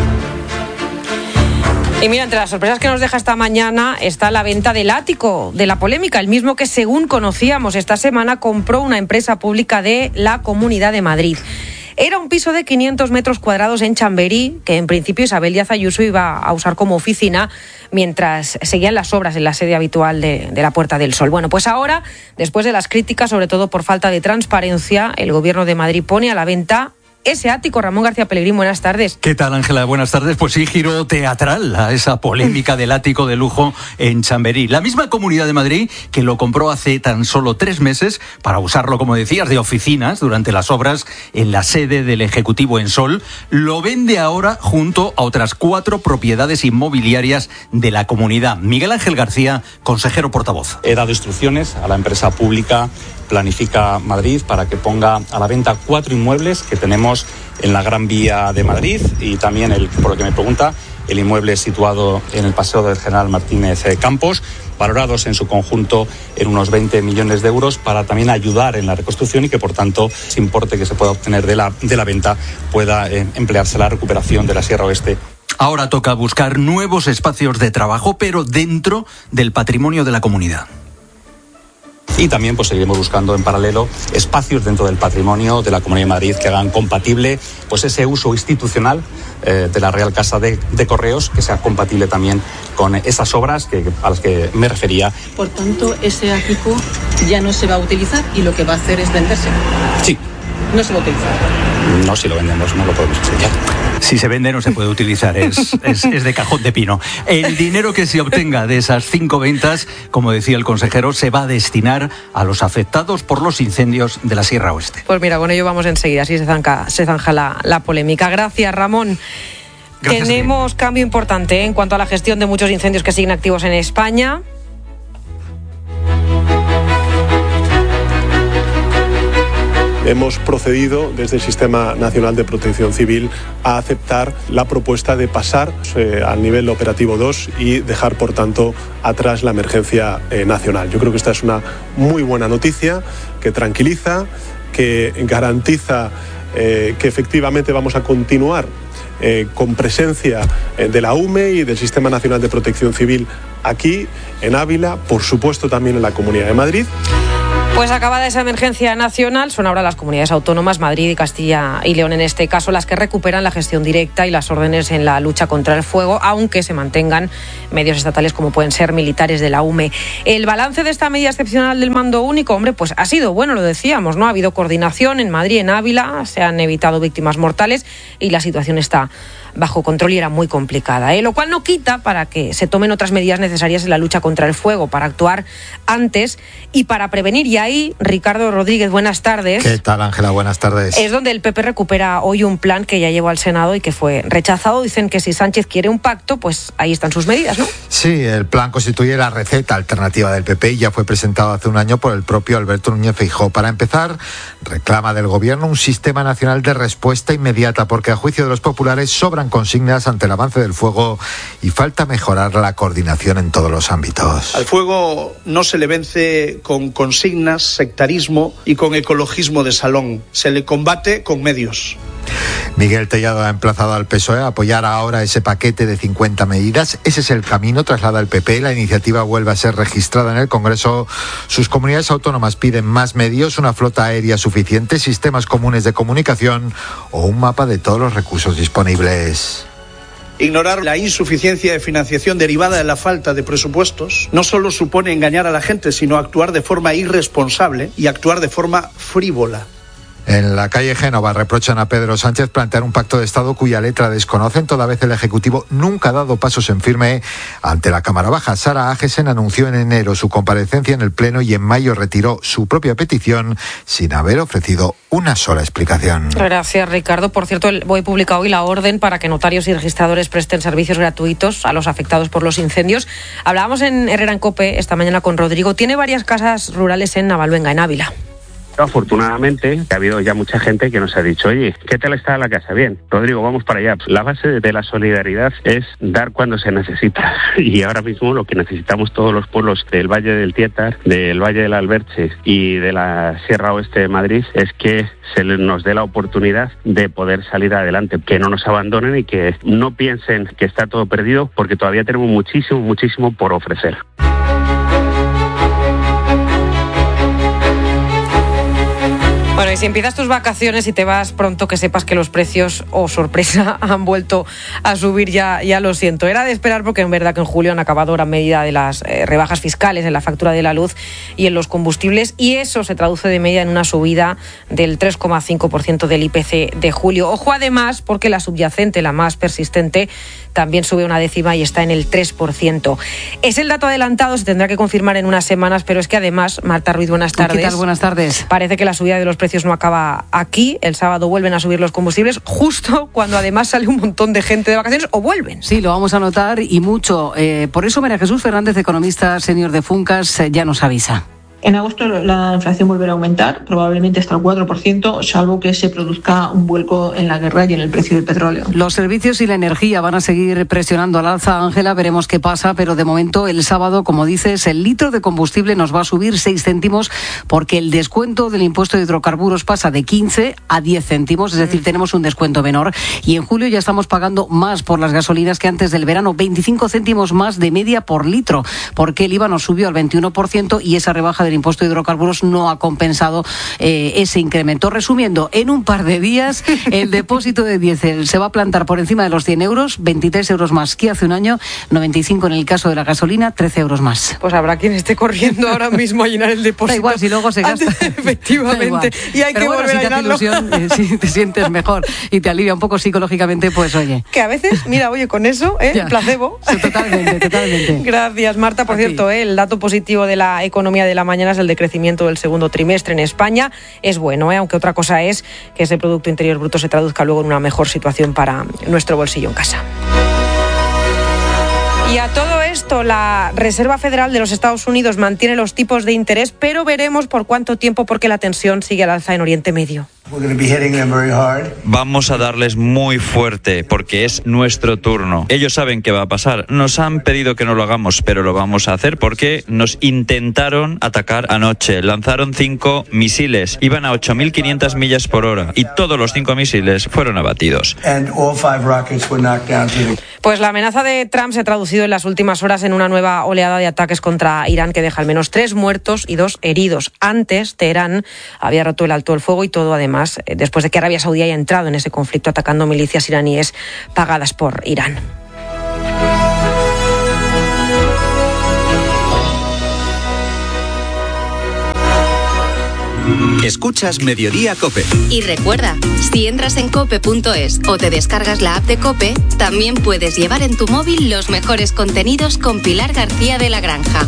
S28: Y mira, entre las sorpresas que nos deja esta mañana está la venta del ático de la polémica, el mismo que, según conocíamos esta semana, compró una empresa pública de la Comunidad de Madrid. Era un piso de quinientos metros cuadrados en Chamberí, que en principio Isabel Díaz Ayuso iba a usar como oficina mientras seguían las obras en la sede habitual de, de la Puerta del Sol. Bueno, pues ahora, después de las críticas, sobre todo por falta de transparencia, el Gobierno de Madrid pone a la venta ese ático. Ramón García Pellegrín, buenas tardes.
S14: ¿Qué tal, Ángela? Buenas tardes. Pues sí, giro teatral a esa polémica del ático de lujo en Chamberí. La misma Comunidad de Madrid que lo compró hace tan solo tres meses para usarlo, como decías, de oficinas durante las obras en la sede del Ejecutivo en Sol, lo vende ahora junto a otras cuatro propiedades inmobiliarias de la comunidad. Miguel Ángel García, consejero portavoz.
S15: He dado instrucciones a la empresa pública Planifica Madrid para que ponga a la venta cuatro inmuebles que tenemos en la Gran Vía de Madrid, y también, el, por lo que me pregunta, el inmueble situado en el Paseo del General Martínez Campos, valorados en su conjunto en unos veinte millones de euros, para también ayudar en la reconstrucción y que, por tanto, ese importe que se pueda obtener de la, de la venta pueda eh, emplearse en la recuperación de la Sierra Oeste.
S14: Ahora toca buscar nuevos espacios de trabajo, pero dentro del patrimonio de la comunidad.
S15: Y también pues seguiremos buscando en paralelo espacios dentro del patrimonio de la Comunidad de Madrid que hagan compatible pues ese uso institucional eh, de la Real Casa de, de Correos, que sea compatible también con esas obras que, a las que me refería.
S16: Por tanto, ese ático ya no se va a utilizar y lo que va a hacer es venderse.
S15: Sí.
S16: No se va a utilizar.
S15: No, si lo vendemos no lo podemos utilizar.
S14: Si se vende no se puede utilizar, es, es, es de cajón de pino. El dinero que se obtenga de esas cinco ventas, como decía el consejero, se va a destinar a los afectados por los incendios de la Sierra Oeste.
S28: Pues mira, con ello vamos enseguida, así se zanja, se zanja la, la polémica. Gracias, Ramón. Gracias. Tenemos bien. Cambio importante ¿eh? en cuanto a la gestión de muchos incendios que siguen activos en España.
S17: Hemos procedido desde el Sistema Nacional de Protección Civil a aceptar la propuesta de pasar eh, al nivel operativo dos y dejar, por tanto, atrás la emergencia eh, nacional. Yo creo que esta es una muy buena noticia que tranquiliza, que garantiza eh, que efectivamente vamos a continuar eh, con presencia eh, de la U M E y del Sistema Nacional de Protección Civil aquí en Ávila, por supuesto también en la Comunidad de Madrid.
S28: Pues acabada esa emergencia nacional, son ahora las comunidades autónomas, Madrid y Castilla y León en este caso, las que recuperan la gestión directa y las órdenes en la lucha contra el fuego, aunque se mantengan medios estatales como pueden ser militares de la U M E. El balance de esta medida excepcional del mando único, hombre, pues ha sido bueno, lo decíamos, ¿no? Ha habido coordinación en Madrid, en Ávila, se han evitado víctimas mortales y la situación está bajo control y era muy complicada, ¿eh? Lo cual no quita para que se tomen otras medidas necesarias en la lucha contra el fuego, para actuar antes y para prevenir. Y ahí, Ricardo Rodríguez, buenas tardes.
S1: ¿Qué tal, Ángela? Buenas tardes.
S28: Es donde el P P recupera hoy un plan que ya llevó al Senado y que fue rechazado. Dicen que si Sánchez quiere un pacto, pues ahí están sus medidas, ¿no?
S1: Sí, el plan constituye la receta alternativa del P P y ya fue presentado hace un año por el propio Alberto Núñez Feijóo. Para empezar, reclama del Gobierno un sistema nacional de respuesta inmediata, porque a juicio de los populares sobran consignas ante el avance del fuego y falta mejorar la coordinación en todos los ámbitos.
S2: Al fuego no se le vence con consignas, sectarismo y con ecologismo de salón. Se le combate con medios.
S1: Miguel Tellado ha emplazado al P S O E a apoyar ahora ese paquete de cincuenta medidas. Ese es el camino, traslada el P P. La iniciativa vuelve a ser registrada en el Congreso. Sus comunidades autónomas piden más medios, una flota aérea suficiente, sistemas comunes de comunicación o un mapa de todos los recursos disponibles.
S2: Ignorar la insuficiencia de financiación derivada de la falta de presupuestos no solo supone engañar a la gente, sino actuar de forma irresponsable y actuar de forma frívola.
S1: En la calle Génova reprochan a Pedro Sánchez plantear un pacto de Estado cuya letra desconocen, toda vez el Ejecutivo nunca ha dado pasos en firme ante la Cámara Baja. Sara Agesen anunció en enero su comparecencia en el Pleno y en mayo retiró su propia petición sin haber ofrecido una sola explicación.
S28: Gracias, Ricardo. Por cierto, el B O E publica hoy la orden para que notarios y registradores presten servicios gratuitos a los afectados por los incendios. Hablábamos en Herrera en COPE esta mañana con Rodrigo. Tiene varias casas rurales en Navaluenga, en Ávila.
S3: Afortunadamente ha habido ya mucha gente que nos ha dicho, oye, ¿qué tal está la casa? Bien, Rodrigo, vamos para allá. La base de la solidaridad es dar cuando se necesita y ahora mismo lo que necesitamos todos los pueblos del Valle del Tietar, del Valle del Alberche y de la Sierra Oeste de Madrid es que se nos dé la oportunidad de poder salir adelante, que no nos abandonen y que no piensen que está todo perdido porque todavía tenemos muchísimo, muchísimo por ofrecer.
S28: Bueno, y si empiezas tus vacaciones y te vas pronto, que sepas que los precios, oh sorpresa, han vuelto a subir, ya, ya lo siento. Era de esperar porque en verdad que en julio han acabado gran medida de las eh, rebajas fiscales en la factura de la luz y en los combustibles, y eso se traduce de media en una subida del tres coma cinco por ciento del I P C de julio. Ojo además, porque la subyacente, la más persistente, también sube una décima y está en el tres por ciento. Es el dato adelantado, se tendrá que confirmar en unas semanas, pero es que además, Marta Ruiz, buenas tardes.
S8: ¿Qué tal? Buenas tardes.
S28: Parece que la subida de los precios no acaba aquí. El sábado vuelven a subir los combustibles, justo cuando además sale un montón de gente de vacaciones, o vuelven.
S8: Sí, lo vamos a notar y mucho. Eh, por eso María Jesús Fernández, economista senior de Funcas, eh, ya nos avisa.
S19: En agosto la inflación volverá a aumentar, probablemente hasta el cuatro por ciento, salvo que se produzca un vuelco en la guerra y en el precio del petróleo.
S8: Los servicios y la energía van a seguir presionando al alza, Ángela, veremos qué pasa, pero de momento el sábado, como dices, el litro de combustible nos va a subir seis céntimos porque el descuento del impuesto de hidrocarburos pasa de quince a diez céntimos, es decir, tenemos un descuento menor. Y en julio ya estamos pagando más por las gasolinas que antes del verano, veinticinco céntimos más de media por litro, porque el I V A nos subió al veintiuno por ciento y esa rebaja del impuesto de hidrocarburos no ha compensado eh, ese incremento. Resumiendo, en un par de días el depósito de diésel se va a plantar por encima de los cien euros, veintitrés euros más que hace un año, noventa y cinco en el caso de la gasolina, trece euros más.
S28: Pues habrá quien esté corriendo ahora mismo a llenar el depósito.
S8: Da igual, si luego se gasta.
S28: Efectivamente. Y hay
S8: Pero
S28: que
S8: bueno,
S28: volver
S8: si
S28: a
S8: te hace
S28: llenarlo.
S8: ilusión, eh, si te sientes mejor y te alivia un poco psicológicamente, pues oye.
S28: Que a veces, mira, oye, con eso, ¿eh?
S8: Ya.
S28: Placebo.
S8: Sí, totalmente, totalmente.
S28: Gracias, Marta. Por cierto, ¿eh? el dato positivo de la economía de la mañana es el decrecimiento del segundo trimestre en España. Es bueno, ¿eh? Aunque otra cosa es que ese Producto Interior Bruto se traduzca luego en una mejor situación para nuestro bolsillo en casa. Y a todo esto, la Reserva Federal de los Estados Unidos mantiene los tipos de interés, pero veremos por cuánto tiempo, porque la tensión sigue al alza en Oriente Medio.
S20: Vamos a darles muy fuerte porque es nuestro turno. Ellos saben qué va a pasar. Nos han pedido que no lo hagamos, pero lo vamos a hacer porque nos intentaron atacar anoche. Lanzaron cinco misiles. Iban a ocho mil quinientas millas por hora y todos los cinco misiles fueron abatidos.
S28: Pues la amenaza de Trump se ha traducido en las últimas horas horas en una nueva oleada de ataques contra Irán que deja al menos tres muertos y dos heridos. Antes, Teherán había roto el alto el fuego y todo, además, después de que Arabia Saudí haya entrado en ese conflicto atacando milicias iraníes pagadas por Irán.
S7: Escuchas Mediodía COPE.
S18: Y recuerda, si entras en cope punto es o te descargas la app de COPE, también puedes llevar en tu móvil los mejores contenidos con Pilar García de la Granja.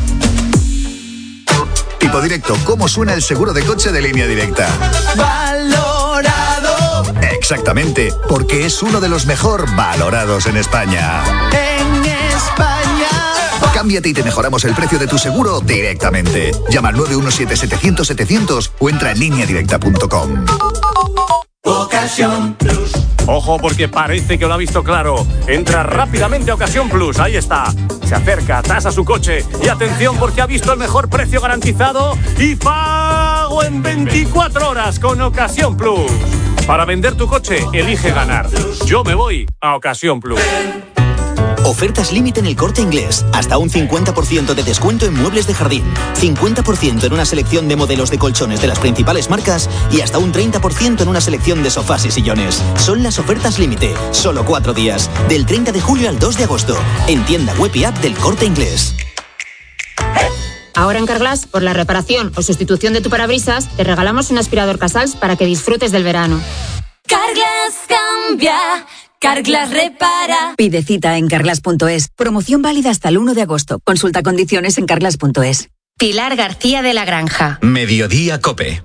S4: Tipo Directo, ¿cómo suena el seguro de coche de Línea Directa?
S5: Valorado.
S4: Exactamente, porque es uno de los mejor valorados en España.
S5: En España.
S4: Cámbiate y te mejoramos el precio de tu seguro directamente. Llama al nueve uno siete, setecientos, setecientos o entra en línea directa punto com.
S5: Ocasión Plus.
S6: Ojo, porque parece que lo ha visto claro. Entra rápidamente a Ocasión Plus, ahí está. Se acerca, tasa su coche y atención porque ha visto el mejor precio garantizado y pago en veinticuatro horas con Ocasión Plus. Para vender tu coche, elige ganar. Yo me voy a Ocasión Plus.
S21: Ofertas límite en El Corte Inglés. Hasta un cincuenta por ciento de descuento en muebles de jardín. cincuenta por ciento en una selección de modelos de colchones de las principales marcas y hasta un treinta por ciento en una selección de sofás y sillones. Son las ofertas límite. Solo cuatro días. Del treinta de julio al dos de agosto. En tienda web y app del Corte Inglés.
S22: Ahora en Carglass, por la reparación o sustitución de tu parabrisas, te regalamos un aspirador Casals para que disfrutes del verano.
S18: Carglass cambia. Carglass repara.
S23: Pide cita en carglass punto es. Promoción válida hasta el uno de agosto. Consulta condiciones en carglass punto es.
S18: Pilar García de la Granja.
S7: Mediodía COPE.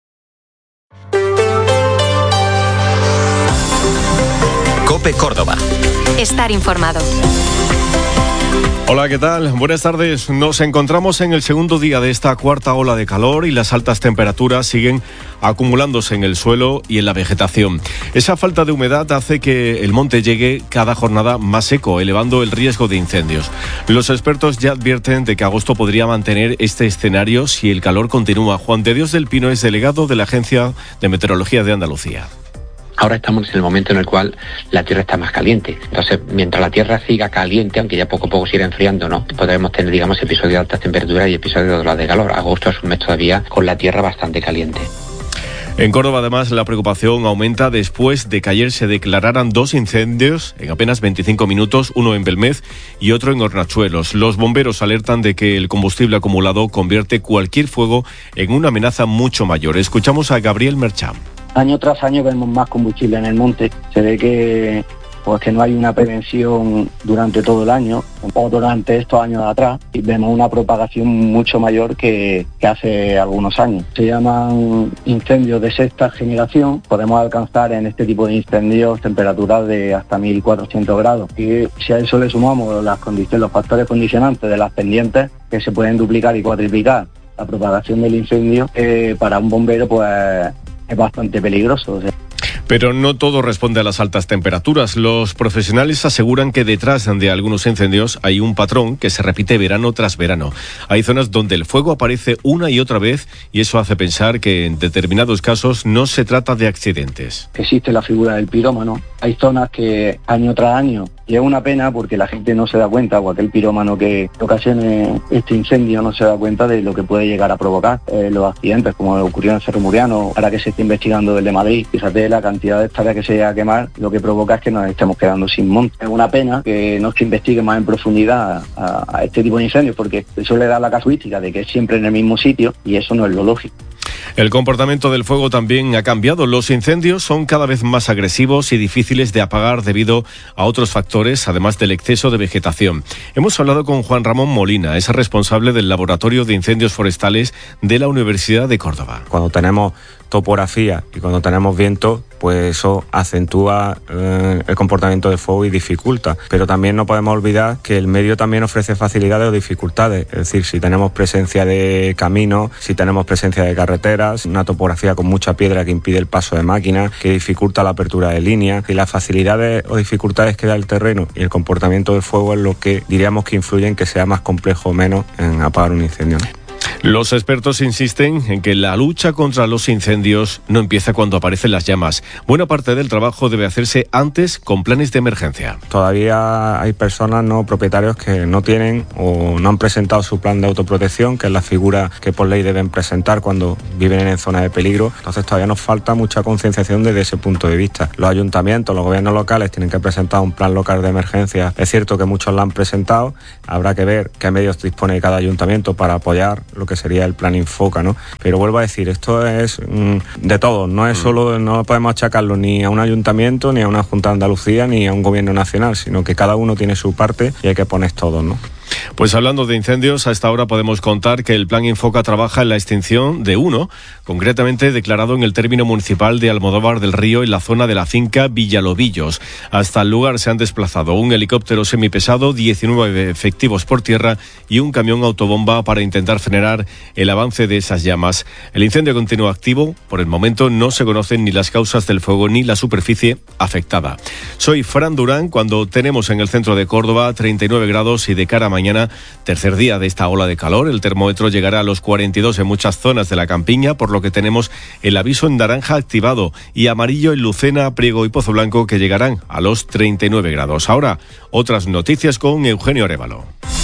S7: COPE Córdoba.
S18: Estar informado.
S24: Hola, ¿qué tal? Buenas tardes. Nos encontramos en el segundo día de esta cuarta ola de calor y las altas temperaturas siguen acumulándose en el suelo y en la vegetación. Esa falta de humedad hace que el monte llegue cada jornada más seco, elevando el riesgo de incendios. Los expertos ya advierten de que agosto podría mantener este escenario si el calor continúa. Juan de Dios del Pino es delegado de la Agencia de Meteorología de Andalucía.
S25: Ahora estamos en el momento en el cual la Tierra está más caliente. Entonces, mientras la Tierra siga caliente, aunque ya poco a poco se irá enfriando, ¿no? Podremos tener, digamos, episodios de altas temperaturas y episodios de olas de calor. Agosto es un mes todavía con la Tierra bastante caliente.
S24: En Córdoba, además, la preocupación aumenta después de que ayer se declararan dos incendios en apenas veinticinco minutos, uno en Belmez y otro en Hornachuelos. Los bomberos alertan de que el combustible acumulado convierte cualquier fuego en una amenaza mucho mayor. Escuchamos a Gabriel Merchán.
S26: Año tras año vemos más combustible en el monte. Se ve que, pues, que no hay una prevención durante todo el año o durante estos años de atrás y vemos una propagación mucho mayor que, que hace algunos años. Se llaman incendios de sexta generación. Podemos alcanzar en este tipo de incendios temperaturas de hasta mil cuatrocientos grados. Y si a eso le sumamos las condiciones, los factores condicionantes de las pendientes que se pueden duplicar y cuatriplicar la propagación del incendio, eh, para un bombero pues es bastante peligroso. O sea.
S24: Pero no todo responde a las altas temperaturas. Los profesionales aseguran que detrás de algunos incendios hay un patrón que se repite verano tras verano. Hay zonas donde el fuego aparece una y otra vez y eso hace pensar que en determinados casos no se trata de accidentes.
S26: Existe la figura del pirómano. Hay zonas que año tras año, y es una pena porque la gente no se da cuenta, o aquel pirómano que ocasione este incendio no se da cuenta de lo que puede llegar a provocar eh, los accidentes, como ocurrió en Cerro Muriano, ahora que se está investigando el de Madrid. Fíjate la cantidad de hectáreas que se llega a quemar, lo que provoca es que nos estemos quedando sin monte. Es una pena que no se investigue más en profundidad a, a este tipo de incendios, porque suele dar la casuística de que es siempre en el mismo sitio y eso no es lo lógico.
S24: El comportamiento del fuego también ha cambiado. Los incendios son cada vez más agresivos y difíciles de apagar debido a otros factores, además del exceso de vegetación. Hemos hablado con Juan Ramón Molina, es responsable del Laboratorio de Incendios Forestales de la Universidad de Córdoba.
S27: Cuando tenemos topografía y cuando tenemos viento, pues eso acentúa eh, el comportamiento del fuego y dificulta. Pero también no podemos olvidar que el medio también ofrece facilidades o dificultades. Es decir, si tenemos presencia de caminos, si tenemos presencia de carreteras, una topografía con mucha piedra que impide el paso de máquinas, que dificulta la apertura de líneas, y las facilidades o dificultades que da el terreno y el comportamiento del fuego es lo que diríamos que influye en que sea más complejo o menos en apagar un incendio.
S24: Los expertos insisten en que la lucha contra los incendios no empieza cuando aparecen las llamas. Buena parte del trabajo debe hacerse antes con planes de emergencia.
S27: Todavía hay personas, no propietarios, que no tienen o no han presentado su plan de autoprotección, que es la figura que por ley deben presentar cuando viven en zona de peligro. Entonces todavía nos falta mucha concienciación desde ese punto de vista. Los ayuntamientos, los gobiernos locales tienen que presentar un plan local de emergencia. Es cierto que muchos lo han presentado, habrá que ver qué medios dispone cada ayuntamiento para apoyar lo que sería el plan Infoca, ¿no? Pero vuelvo a decir, esto es mm, de todo, no es solo, no podemos achacarlo ni a un ayuntamiento, ni a una Junta de Andalucía, ni a un gobierno nacional, sino que cada uno tiene su parte y hay que poner todo, ¿no?
S24: Pues hablando de incendios, a esta hora podemos contar que el Plan Infoca trabaja en la extinción de uno, concretamente declarado en el término municipal de Almodóvar del Río, en la zona de la finca Villalobillos. Hasta el lugar se han desplazado un helicóptero semipesado, diecinueve efectivos por tierra y un camión autobomba para intentar frenar el avance de esas llamas. El incendio continúa activo. Por el momento no se conocen ni las causas del fuego ni la superficie afectada. Soy Fran Durán. Cuando tenemos en el centro de Córdoba treinta y nueve grados y de cara a mañana, tercer día de esta ola de calor, el termómetro llegará a los cuarenta y dos en muchas zonas de la campiña, por lo que tenemos el aviso en naranja activado y amarillo en Lucena, Priego y Pozo Blanco, que llegarán a los treinta y nueve grados. Ahora, otras noticias con Eugenio Arévalo.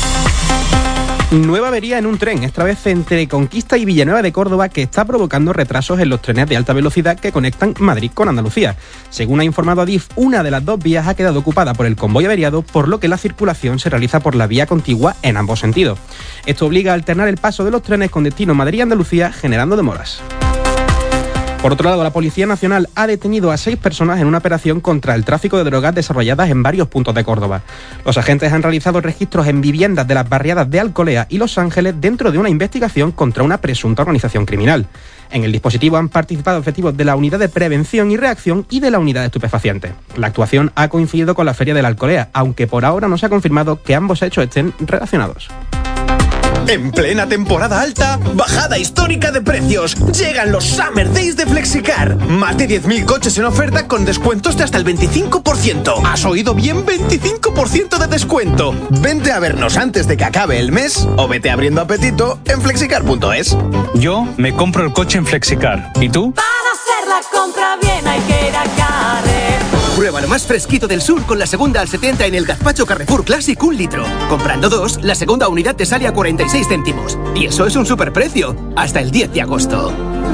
S9: Nueva avería en un tren, esta vez entre Conquista y Villanueva de Córdoba, que está provocando retrasos en los trenes de alta velocidad que conectan Madrid con Andalucía. Según ha informado Adif, una de las dos vías ha quedado ocupada por el convoy averiado, por lo que la circulación se realiza por la vía contigua en ambos sentidos. Esto obliga a alternar el paso de los trenes con destino Madrid y Andalucía, generando demoras. Por otro lado, la Policía Nacional ha detenido a seis personas en una operación contra el tráfico de drogas desarrolladas en varios puntos de Córdoba. Los agentes han realizado registros en viviendas de las barriadas de Alcolea y Los Ángeles dentro de una investigación contra una presunta organización criminal. En el dispositivo han participado efectivos de la Unidad de Prevención y Reacción y de la Unidad de Estupefacientes. La actuación ha coincidido con la Feria de la Alcolea, aunque por ahora no se ha confirmado que ambos hechos estén relacionados.
S10: En plena temporada alta, bajada histórica de precios. Llegan los Summer Days de Flexicar. Más de diez mil coches en oferta con descuentos de hasta el veinticinco por ciento. ¿Has oído bien? veinticinco por ciento de descuento. Vente a vernos antes de que acabe el mes o vete abriendo apetito en flexicar punto es.
S11: Yo me compro el coche en Flexicar. ¿Y tú?
S5: Para hacer la compra bien hay que ir a Carrefour.
S10: Prueba lo más fresquito del sur con la segunda al setenta en el gazpacho Carrefour Classic un litro. Comprando dos, la segunda unidad te sale a cuarenta y seis céntimos. Y eso es un superprecio. Hasta el diez de agosto.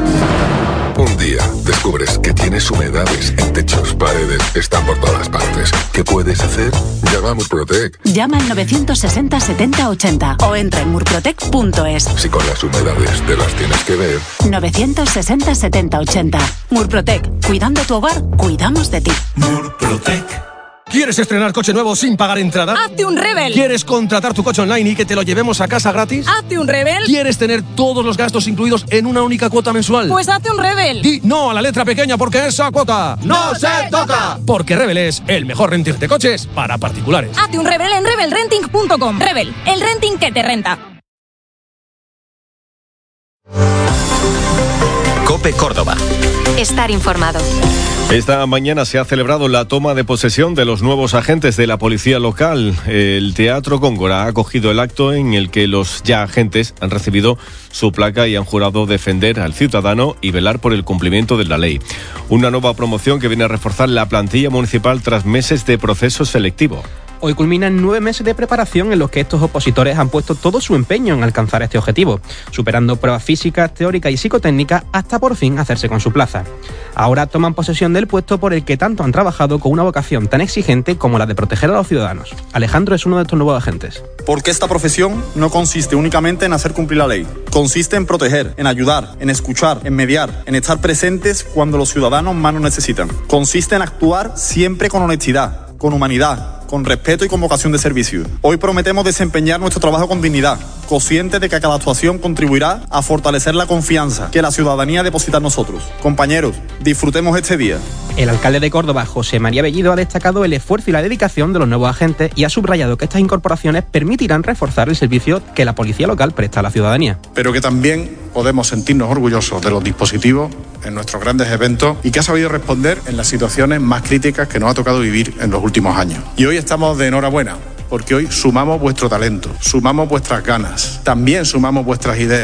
S12: Un día descubres que tienes humedades en techos, paredes, están por todas partes. ¿Qué puedes hacer? Llama a Murprotec.
S13: Llama al novecientos sesenta setenta ochenta o entra en murprotec punto es.
S12: Si con las humedades te las tienes que ver.
S13: novecientos sesenta setenta ochenta. Murprotec. Cuidando tu hogar, cuidamos de ti.
S10: Murprotec. ¿Quieres estrenar coche nuevo sin pagar entrada?
S28: ¡Hazte un Rebel!
S10: ¿Quieres contratar tu coche online y que te lo llevemos a casa gratis?
S28: ¡Hazte un Rebel!
S10: ¿Quieres tener todos los gastos incluidos en una única cuota mensual?
S28: Pues hazte un Rebel.
S10: Di no a la letra pequeña porque esa cuota
S28: ¡no se toca!
S10: Porque Rebel es el mejor renting de coches para particulares.
S28: Hazte un Rebel en rebel renting punto com. Rebel, el renting que te renta.
S7: COPE Córdoba.
S18: Estar informado.
S24: Esta mañana se ha celebrado la toma de posesión de los nuevos agentes de la policía local. El Teatro Góngora ha acogido el acto en el que los ya agentes han recibido su placa y han jurado defender al ciudadano y velar por el cumplimiento de la ley. Una nueva promoción que viene a reforzar la plantilla municipal tras meses de proceso selectivo.
S9: Hoy culminan nueve meses de preparación en los que estos opositores han puesto todo su empeño en alcanzar este objetivo, superando pruebas físicas, teóricas y psicotécnicas hasta por fin hacerse con su plaza. Ahora toman posesión del puesto por el que tanto han trabajado con una vocación tan exigente como la de proteger a los ciudadanos. Alejandro es uno de estos nuevos agentes.
S14: Porque esta profesión no consiste únicamente en hacer cumplir la ley. Consiste en proteger, en ayudar, en escuchar, en mediar, en estar presentes cuando los ciudadanos más nos necesitan. Consiste en actuar siempre con honestidad, con humanidad, con respeto y con vocación de servicio. Hoy prometemos desempeñar nuestro trabajo con dignidad, conscientes de que cada actuación contribuirá a fortalecer la confianza que la ciudadanía deposita en nosotros. Compañeros, disfrutemos este día.
S9: El alcalde de Córdoba, José María Bellido, ha destacado el esfuerzo y la dedicación de los nuevos agentes y ha subrayado que estas incorporaciones permitirán reforzar el servicio que la policía local presta a la ciudadanía.
S14: Pero que también podemos sentirnos orgullosos de los dispositivos en nuestros grandes eventos y que ha sabido responder en las situaciones más críticas que nos ha tocado vivir en los últimos años. Y hoy estamos de enhorabuena, porque hoy sumamos vuestro talento, sumamos vuestras ganas, también sumamos vuestras ideas,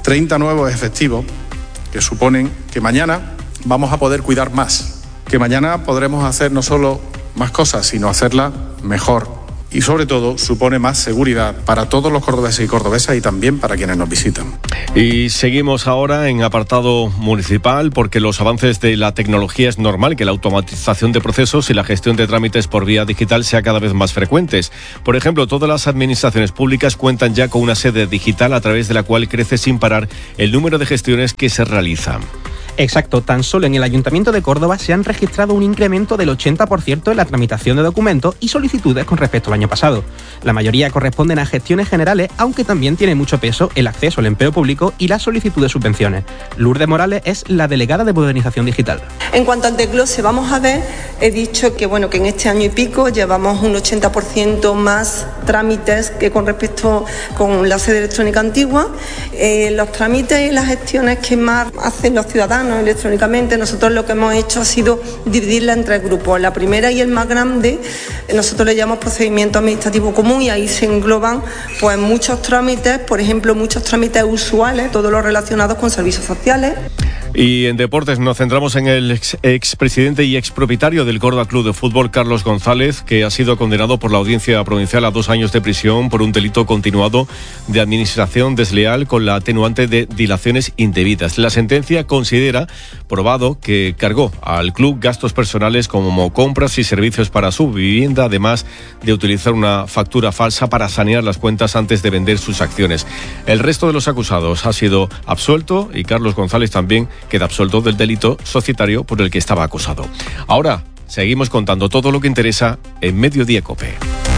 S1: treinta nuevos efectivos que suponen que mañana vamos a poder cuidar más, que mañana podremos hacer no solo más cosas, sino hacerlas mejor. Y sobre todo supone más seguridad para todos los cordobeses y cordobesas y también para quienes nos visitan.
S24: Y seguimos ahora en apartado municipal porque los avances de la tecnología es normal que la automatización de procesos y la gestión de trámites por vía digital sea cada vez más frecuentes. Por ejemplo, todas las administraciones públicas cuentan ya con una sede digital a través de la cual crece sin parar el número de gestiones que se realizan.
S9: Exacto, tan solo en el Ayuntamiento de Córdoba se han registrado un incremento del ochenta por ciento en la tramitación de documentos y solicitudes con respecto al año pasado. La mayoría corresponden a gestiones generales, aunque también tiene mucho peso el acceso al empleo público y la solicitud de subvenciones. Lourdes Morales es la delegada de Modernización Digital.
S2: En cuanto al desglose, vamos a ver, he dicho que bueno que en este año y pico llevamos un ochenta por ciento más trámites que con respecto con la sede electrónica antigua. Eh, los trámites y las gestiones que más hacen los ciudadanos electrónicamente, nosotros lo que hemos hecho ha sido dividirla en tres grupos. La primera y el más grande, nosotros le llamamos procedimiento administrativo común y ahí se engloban pues muchos trámites, por ejemplo, muchos trámites usuales, todos los relacionados con servicios sociales.
S24: Y en deportes nos centramos en el ex, expresidente y expropietario del Córdoba Club de Fútbol, Carlos González, que ha sido condenado por la Audiencia Provincial a dos años de prisión por un delito continuado de administración desleal con la atenuante de dilaciones indebidas. La sentencia considera probado que cargó al club gastos personales como compras y servicios para su vivienda, además de utilizar una factura falsa para sanear las cuentas antes de vender sus acciones. El resto de los acusados ha sido absuelto y Carlos González también queda absuelto del delito societario por el que estaba acusado. Ahora seguimos contando todo lo que interesa en Mediodía COPE.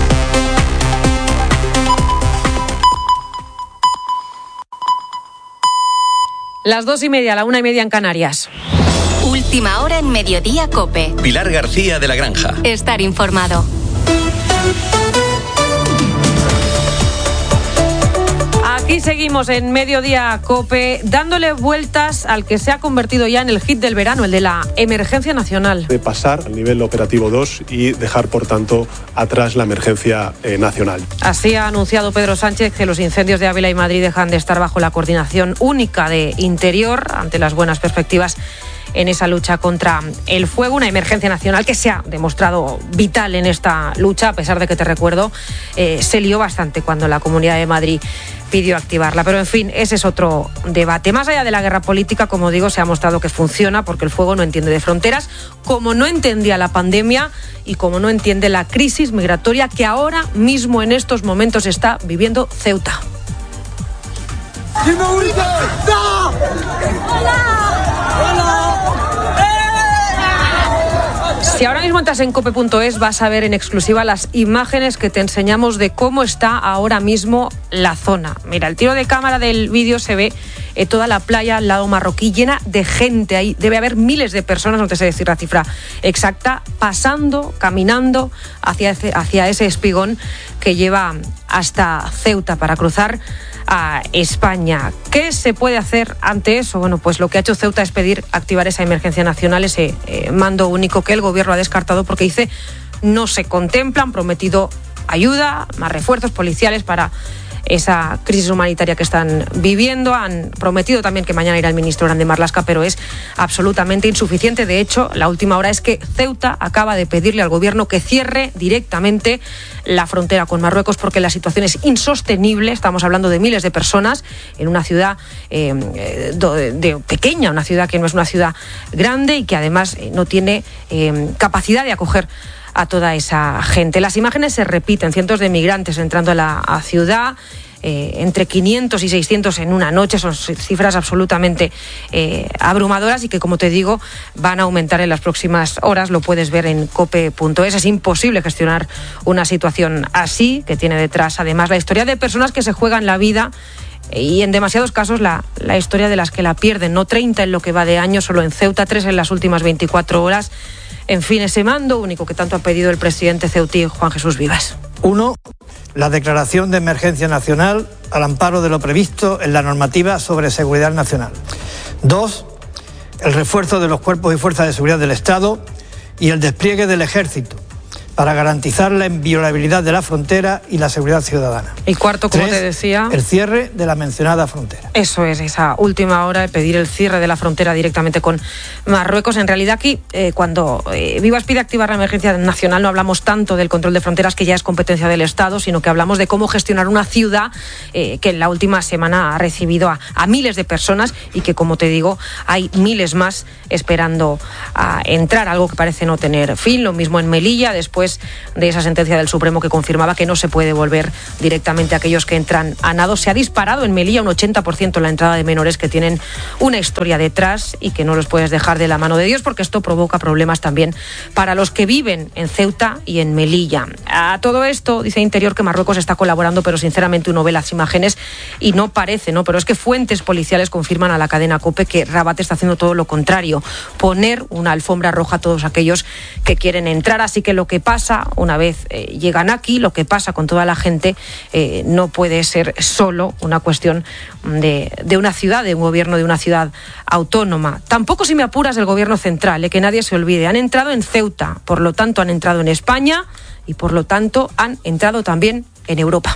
S28: Las dos y media, la una y media en Canarias.
S18: Última hora en Mediodía COPE.
S7: Pilar García de la Granja.
S18: Estar informado.
S28: Aquí seguimos en Mediodía COPE dándole vueltas al que se ha convertido ya en el hit del verano, el de la emergencia nacional.
S3: De pasar al nivel operativo dos y dejar, por tanto, atrás la emergencia eh, nacional.
S28: Así ha anunciado Pedro Sánchez que los incendios de Ávila y Madrid dejan de estar bajo la coordinación única de Interior ante las buenas perspectivas en esa lucha contra el fuego, una emergencia nacional que se ha demostrado vital en esta lucha, a pesar de que, te recuerdo, eh, se lió bastante cuando la Comunidad de Madrid pidió activarla. Pero, en fin, ese es otro debate. Más allá de la guerra política, como digo, se ha mostrado que funciona porque el fuego no entiende de fronteras, como no entendía la pandemia y como no entiende la crisis migratoria que ahora mismo, en estos momentos, está viviendo Ceuta.
S5: ¡No! ¡Hola!
S28: Si ahora mismo entras en cope punto es vas a ver en exclusiva las imágenes que te enseñamos de cómo está ahora mismo la zona. Mira, el tiro de cámara del vídeo se ve eh, toda la playa al lado marroquí llena de gente. Ahí debe haber miles de personas, no te sé decir la cifra exacta, pasando, caminando hacia ese, hacia ese espigón que lleva hasta Ceuta para cruzar a España. ¿Qué se puede hacer ante eso? Bueno, pues lo que ha hecho Ceuta es pedir activar esa emergencia nacional, ese eh, mando único que el gobierno ha descartado porque dice no se contempla, han prometido ayuda, más refuerzos policiales para esa crisis humanitaria que están viviendo. Han prometido también que mañana irá el ministro Grande Marlaska, pero es absolutamente insuficiente. De hecho, la última hora es que Ceuta acaba de pedirle al gobierno que cierre directamente la frontera con Marruecos porque la situación es insostenible. Estamos hablando de miles de personas en una ciudad eh, de, de pequeña, una ciudad que no es una ciudad grande y que además eh, no tiene eh, capacidad de acoger a toda esa gente. Las imágenes se repiten, cientos de migrantes entrando a la a ciudad, eh, entre quinientos y seiscientos en una noche, son cifras absolutamente eh, abrumadoras y que, como te digo, van a aumentar en las próximas horas. Lo puedes ver en cope punto es. Es imposible gestionar una situación así, que tiene detrás además la historia de personas que se juegan la vida y en demasiados casos la, la historia de las que la pierden, no treinta en lo que va de año, solo en Ceuta, tres en las últimas veinticuatro horas. En fin, ese mando único que tanto ha pedido el presidente ceutí, Juan Jesús Vivas.
S8: Uno, la declaración de emergencia nacional al amparo de lo previsto en la normativa sobre seguridad nacional. Dos, el refuerzo de los cuerpos y fuerzas de seguridad del Estado y el despliegue del Ejército para garantizar la inviolabilidad de la frontera y la seguridad ciudadana.
S28: Y cuarto, como
S8: Tres,
S28: te decía,
S8: el cierre de la mencionada frontera.
S28: Eso es, esa última hora de pedir el cierre de la frontera directamente con Marruecos. En realidad aquí, eh, cuando eh, Vivas pide activar la emergencia nacional, no hablamos tanto del control de fronteras, que ya es competencia del Estado, sino que hablamos de cómo gestionar una ciudad eh, que en la última semana ha recibido a, a miles de personas y que, como te digo, hay miles más esperando a entrar, algo que parece no tener fin. Lo mismo en Melilla, después de esa sentencia del Supremo que confirmaba que no se puede volver directamente a aquellos que entran a nado. Se ha disparado en Melilla un ochenta por ciento la entrada de menores que tienen una historia detrás y que no los puedes dejar de la mano de Dios, porque esto provoca problemas también para los que viven en Ceuta y en Melilla. A todo esto, dice Interior que Marruecos está colaborando, pero sinceramente uno ve las imágenes y no parece, ¿no? Pero es que fuentes policiales confirman a la cadena COPE que Rabat está haciendo todo lo contrario, poner una alfombra roja a todos aquellos que quieren entrar. Así que lo que pasa una vez eh, llegan aquí, lo que pasa con toda la gente, eh, no puede ser solo una cuestión de, de una ciudad, de un gobierno de una ciudad autónoma. Tampoco, si me apuras, el gobierno central, eh, que nadie se olvide. Han entrado en Ceuta, por lo tanto han entrado en España y por lo tanto han entrado también en Europa.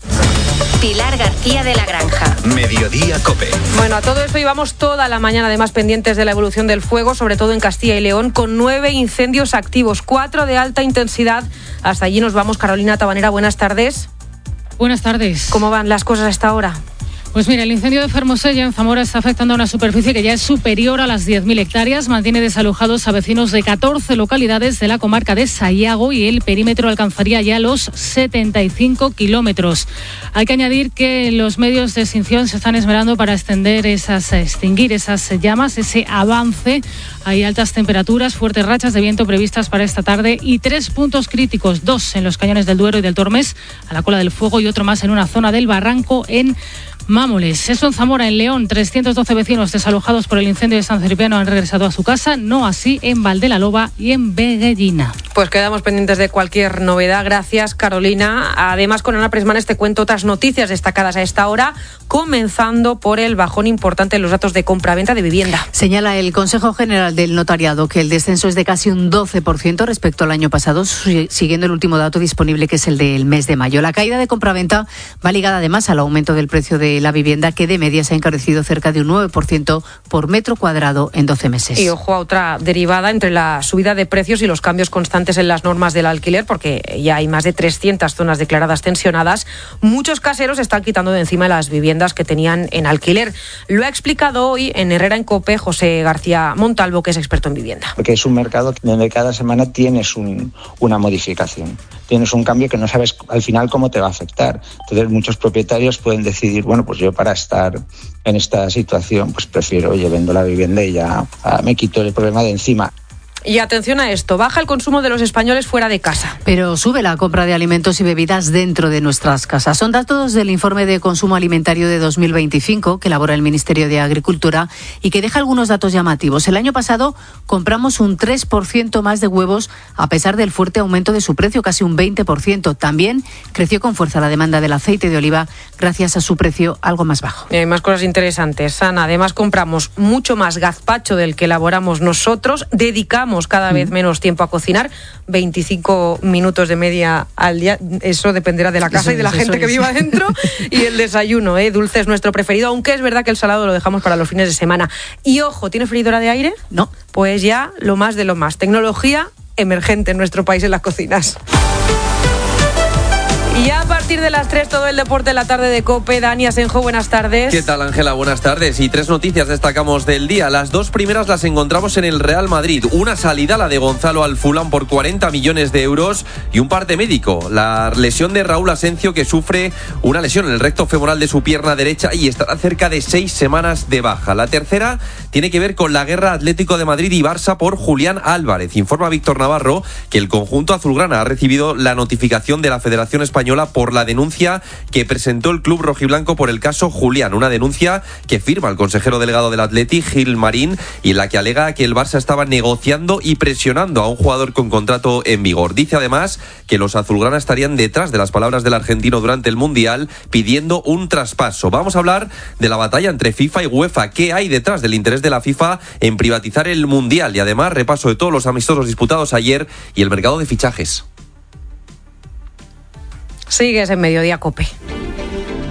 S18: Pilar García de la Granja.
S7: Mediodía COPE.
S28: Bueno, a todo esto llevamos toda la mañana además pendientes de la evolución del fuego, sobre todo en Castilla y León, con nueve incendios activos, cuatro de alta intensidad. Hasta allí nos vamos. Carolina Tabanera, buenas tardes.
S4: Buenas tardes.
S28: ¿Cómo van las cosas a esta hora?
S4: Pues mira, el incendio de Fermosella en Zamora está afectando a una superficie que ya es superior a las diez mil hectáreas. Mantiene desalojados a vecinos de catorce localidades de la comarca de Sayago y el perímetro alcanzaría ya los setenta y cinco kilómetros. Hay que añadir que los medios de extinción se están esmerando para extender esas, extinguir esas llamas, ese avance. Hay altas temperaturas, fuertes rachas de viento previstas para esta tarde y tres puntos críticos, dos en los cañones del Duero y del Tormes, a la cola del fuego, y otro más en una zona del Barranco en Mámoles. Eso en Zamora. En León, trescientos doce vecinos desalojados por el incendio de San Cipriano han regresado a su casa, no así en Valdelaloba y en Veguellina.
S28: Pues quedamos pendientes de cualquier novedad. Gracias, Carolina. Además, con Ana Presmanes te cuento otras noticias destacadas a esta hora, comenzando por el bajón importante en los datos de compra-venta de vivienda.
S6: Señala el Consejo General del Notariado que el descenso es de casi un doce por ciento respecto al año pasado, siguiendo el último dato disponible, que es el del mes de mayo. La caída de compra-venta va ligada además al aumento del precio de la vivienda, que de media se ha encarecido cerca de un nueve por ciento por metro cuadrado en doce meses.
S28: Y ojo a otra derivada entre la subida de precios y los cambios constantes en las normas del alquiler, porque ya hay más de trescientas zonas declaradas tensionadas. Muchos caseros están quitando de encima las viviendas que tenían en alquiler. Lo ha explicado hoy en Herrera en COPE José García Montalvo, que es experto en vivienda.
S15: Porque es un mercado donde cada semana tienes un, una modificación, tienes un cambio que no sabes al final cómo te va a afectar. Entonces muchos propietarios pueden decidir, bueno, pues yo para estar en esta situación pues prefiero, oye, vendo la vivienda y ya ah, me quito el problema de encima.
S28: Y atención a esto, baja el consumo de los españoles fuera de casa.
S6: Pero sube la compra de alimentos y bebidas dentro de nuestras casas. Son datos del informe de consumo alimentario de dos mil veinticinco que elabora el Ministerio de Agricultura y que deja algunos datos llamativos. El año pasado compramos un tres por ciento más de huevos a pesar del fuerte aumento de su precio, casi un veinte por ciento. También creció con fuerza la demanda del aceite de oliva gracias a su precio algo más bajo.
S28: Y hay más cosas interesantes, Ana. Además, compramos mucho más gazpacho del que elaboramos nosotros, dedicamos cada vez menos tiempo a cocinar, veinticinco minutos de media al día. Eso dependerá de la casa eso y de la es, gente que viva dentro. Y el desayuno, ¿eh? Dulce es nuestro preferido, aunque es verdad que el salado lo dejamos para los fines de semana. Y ojo, ¿tiene freidora de aire?
S6: No.
S28: Pues ya lo más de lo más. Tecnología emergente en nuestro país en las cocinas. Y a partir de las tres, todo el deporte en la tarde de COPE. Dani Asenjo, buenas tardes.
S16: ¿Qué tal, Ángela? Buenas tardes. Y tres noticias destacamos del día. Las dos primeras las encontramos en el Real Madrid. Una salida, la de Gonzalo al Fulham por cuarenta millones de euros, y un parte médico. La lesión de Raúl Asencio, que sufre una lesión en el recto femoral de su pierna derecha y estará cerca de seis semanas de baja. La tercera tiene que ver con la guerra Atlético de Madrid y Barça por Julián Álvarez. Informa Víctor Navarro que el conjunto azulgrana ha recibido la notificación de la Federación Española por la denuncia que presentó el club rojiblanco por el caso Julián, una denuncia que firma el consejero delegado del Atleti, Gil Marín, y en la que alega que el Barça estaba negociando y presionando a un jugador con contrato en vigor. Dice además que los azulgrana estarían detrás de las palabras del argentino durante el Mundial pidiendo un traspaso. Vamos a hablar de la batalla entre FIFA y UEFA. ¿Qué hay detrás del interés de la FIFA en privatizar el Mundial? Y además repaso de todos los amistosos disputados ayer y el mercado de fichajes.
S28: Sigues en Mediodía COPE.